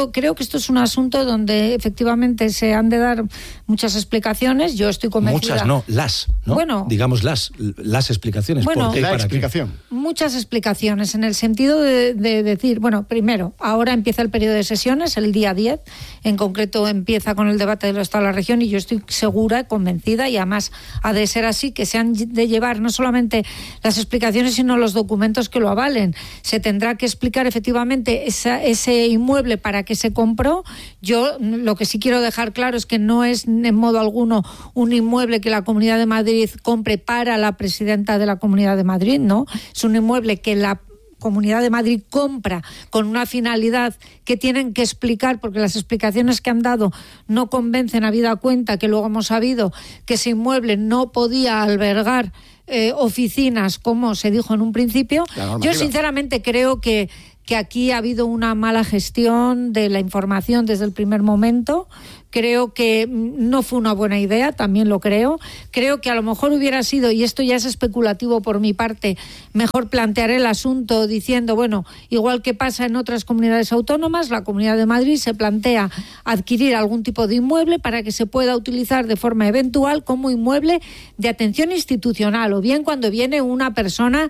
creo que esto es un asunto donde efectivamente se han de dar muchas explicaciones. Yo estoy convencida. Muchas, no, ¿no? Bueno, digamos las explicaciones. Bueno, ¿por qué y la para explicación. qué? Muchas explicaciones, en el sentido de decir, bueno, primero, ahora empieza el periodo de sesiones, el día 10, en concreto empieza con el debate del Estado de la Región, y yo estoy segura, convencida, y además ha de ser así, que se han de llevar no solamente las explicaciones, sino los documentos que lo avalen. Se tendrá que explicar efectivamente ese inmueble para que se compró. Yo lo que sí quiero dejar claro es que no es en modo alguno un inmueble que la Comunidad de Madrid compre para la presidenta de la Comunidad de Madrid, no. Es un inmueble que la Comunidad de Madrid compra con una finalidad que tienen que explicar, porque las explicaciones que han dado no convencen, habida cuenta que luego hemos sabido que ese inmueble no podía albergar oficinas, como se dijo en un principio. Yo sinceramente creo que aquí ha habido una mala gestión de la información desde el primer momento. Creo que no fue una buena idea, también lo creo. Creo que a lo mejor hubiera sido, y esto ya es especulativo por mi parte, mejor plantear el asunto diciendo, bueno, igual que pasa en otras comunidades autónomas, la Comunidad de Madrid se plantea adquirir algún tipo de inmueble para que se pueda utilizar de forma eventual como inmueble de atención institucional, o bien cuando viene una persona,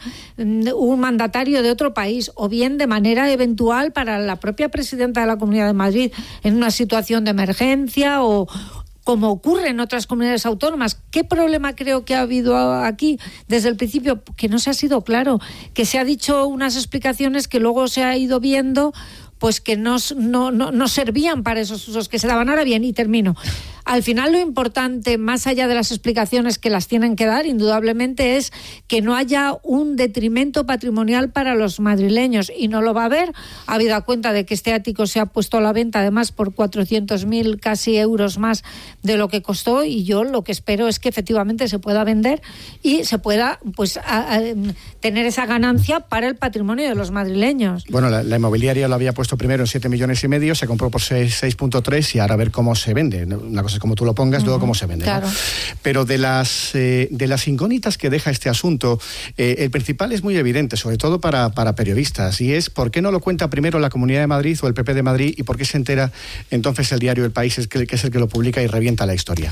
un mandatario de otro país, o bien de manera eventual para la propia presidenta de la Comunidad de Madrid en una situación de emergencia, o como ocurre en otras comunidades autónomas. ¿Qué problema creo que ha habido aquí desde el principio? Que no se ha sido claro, que se ha dicho unas explicaciones que luego se ha ido viendo pues que no servían para esos usos que se daban. Ahora bien, y termino. Al final lo importante, más allá de las explicaciones que las tienen que dar, indudablemente, es que no haya un detrimento patrimonial para los madrileños, y no lo va a haber, habida cuenta de que este ático se ha puesto a la venta además por 400.000 casi euros más de lo que costó, y yo lo que espero es que efectivamente se pueda vender y se pueda pues tener esa ganancia para el patrimonio de los madrileños. Bueno, la inmobiliaria lo había puesto primero en 7,5 millones, se compró por 6.3 y ahora a ver cómo se vende. Una cosa es como tú lo pongas, luego cómo se vende. Claro. ¿No? Pero de las incógnitas que deja este asunto, el principal es muy evidente, sobre todo para periodistas, y es ¿por qué no lo cuenta primero la Comunidad de Madrid o el PP de Madrid, y por qué se entera entonces el diario El País, que es el que lo publica y revienta la historia?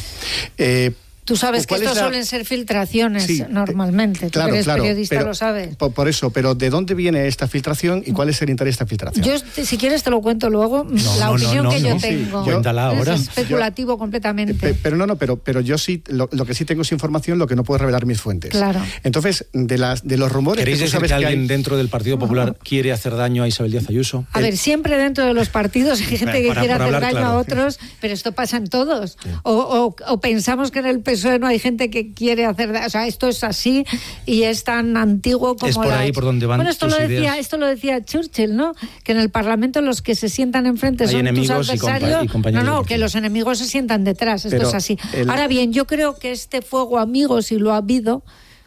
Tú sabes que estos suelen ser filtraciones, normalmente. Claro, tú eres periodista, pero, lo sabes. Por eso, pero ¿de dónde viene esta filtración y cuál es el interés de esta filtración? Yo, si quieres, te lo cuento luego. La opinión que yo tengo. Cuéntala ahora. Es especulativo completamente. Pero yo sí, lo que sí tengo es información, lo que no puedo revelar mis fuentes. Claro. Entonces, de los rumores... ¿Queréis que decir que alguien dentro del Partido Popular quiere hacer daño a Isabel Díaz Ayuso? A ver, siempre dentro de los partidos hay gente que quiere hacer daño a otros, pero esto pasa en todos. Sí. O pensamos que en el PSOE no hay gente que quiere hacer, o sea, esto es así y es tan antiguo como... Es por ahí por donde van esto lo decía Churchill, ¿no? Que en el Parlamento los que se sientan enfrente son tus adversarios. Que los enemigos se sientan detrás. Esto es así. Ahora bien, yo creo que este fuego amigo, si lo ha habido,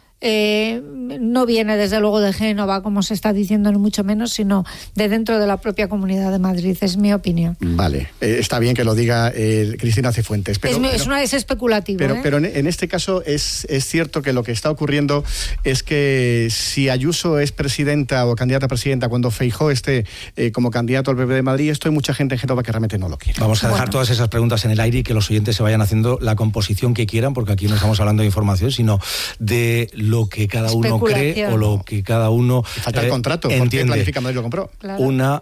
no viene desde luego de Génova, como se está diciendo, ni mucho menos, sino de dentro de la propia Comunidad de Madrid, es mi opinión. Vale, está bien que lo diga Cristina Cifuentes. Es especulativo. Pero en este caso es cierto que lo que está ocurriendo es que si Ayuso es presidenta o candidata a presidenta, cuando Feijóo esté como candidato al PP de Madrid, esto hay mucha gente en Génova que realmente no lo quiere. Vamos a dejar todas esas preguntas en el aire y que los oyentes se vayan haciendo la composición que quieran, porque aquí no estamos hablando de información, sino de lo que cada uno cree o lo que cada uno falta el contrato, ¿por qué Planifica Madrid lo compró? Claro.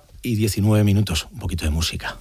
1:19, un poquito de música.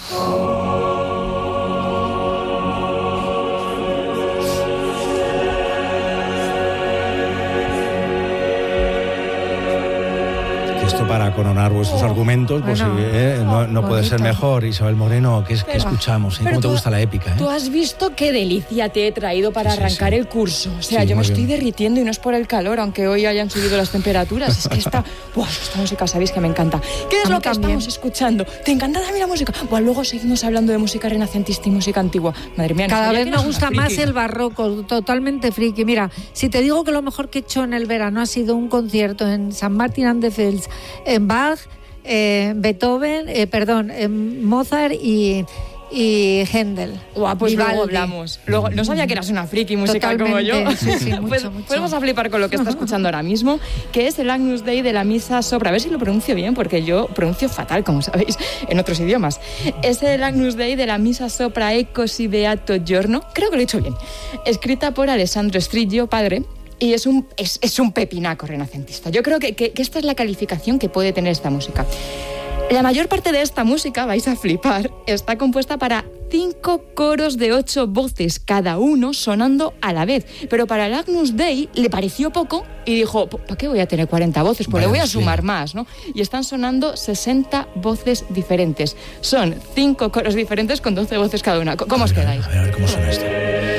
Esto para coronar vuestros argumentos, pues no puede ser mejor. Isabel Moreno, ¿qué escuchamos? ¿Cómo te gusta la épica? Tú has visto qué delicia te he traído para arrancar el curso. O sea, yo me estoy derritiendo y no es por el calor, aunque hoy hayan subido las temperaturas. Es que esta música, sabéis que me encanta. ¿Qué es lo que estamos escuchando? ¿Te encanta también la música? Luego seguimos hablando de música renacentista y música antigua. Madre mía, cada vez me gusta más el barroco, totalmente friki. Mira, si te digo que lo mejor que he hecho en el verano ha sido un concierto en San Martín and the Fields, en Bach, Beethoven, Mozart y y Händel. Guau, pues Vivaldi. luego hablamos. Luego, no sabía que eras una friki musical como yo. Sí, Pues vamos a flipar con lo que está escuchando ahora mismo, que es el Agnus Dei de la Misa Sopra. A ver si lo pronuncio bien, porque yo pronuncio fatal, como sabéis, en otros idiomas. Es el Agnus Dei de la Misa Sopra Ecosi Beato Giorno, creo que lo he dicho bien, escrita por Alessandro Striggio, padre. Y es un pepinaco renacentista. Yo creo que esta es la calificación que puede tener esta música. La mayor parte de esta música, vais a flipar, está compuesta para 5 coros de 8 voces, cada uno sonando a la vez. Pero para el Agnus Dei le pareció poco y dijo, ¿para qué voy a tener 40 voces? Pues le voy a sumar más, ¿no? Y están sonando 60 voces diferentes. Son 5 coros diferentes con 12 voces cada una. ¿Cómo os quedáis? A ver cómo suena esto.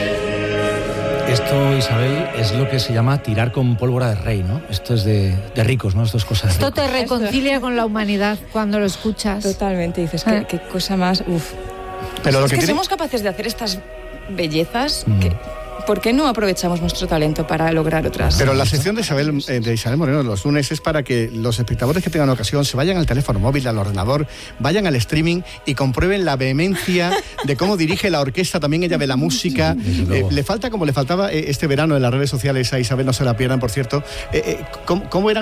Esto, Isabel, es lo que se llama tirar con pólvora de rey, ¿no? Esto es de ricos, ¿no? Esto es cosa de Esto ricos. te reconcilia con la humanidad cuando lo escuchas. Totalmente, dices, qué cosa más... Uf. Pero lo es que que somos capaces de hacer estas bellezas ¿por qué no aprovechamos nuestro talento para lograr otras? Pero la sección de Isabel Moreno los lunes es para que los espectadores que tengan ocasión se vayan al teléfono móvil, al ordenador, vayan al streaming y comprueben la vehemencia de cómo dirige la orquesta, también ella ve la música. Le falta, como le faltaba este verano en las redes sociales a Isabel, no se la pierdan, por cierto, cómo eran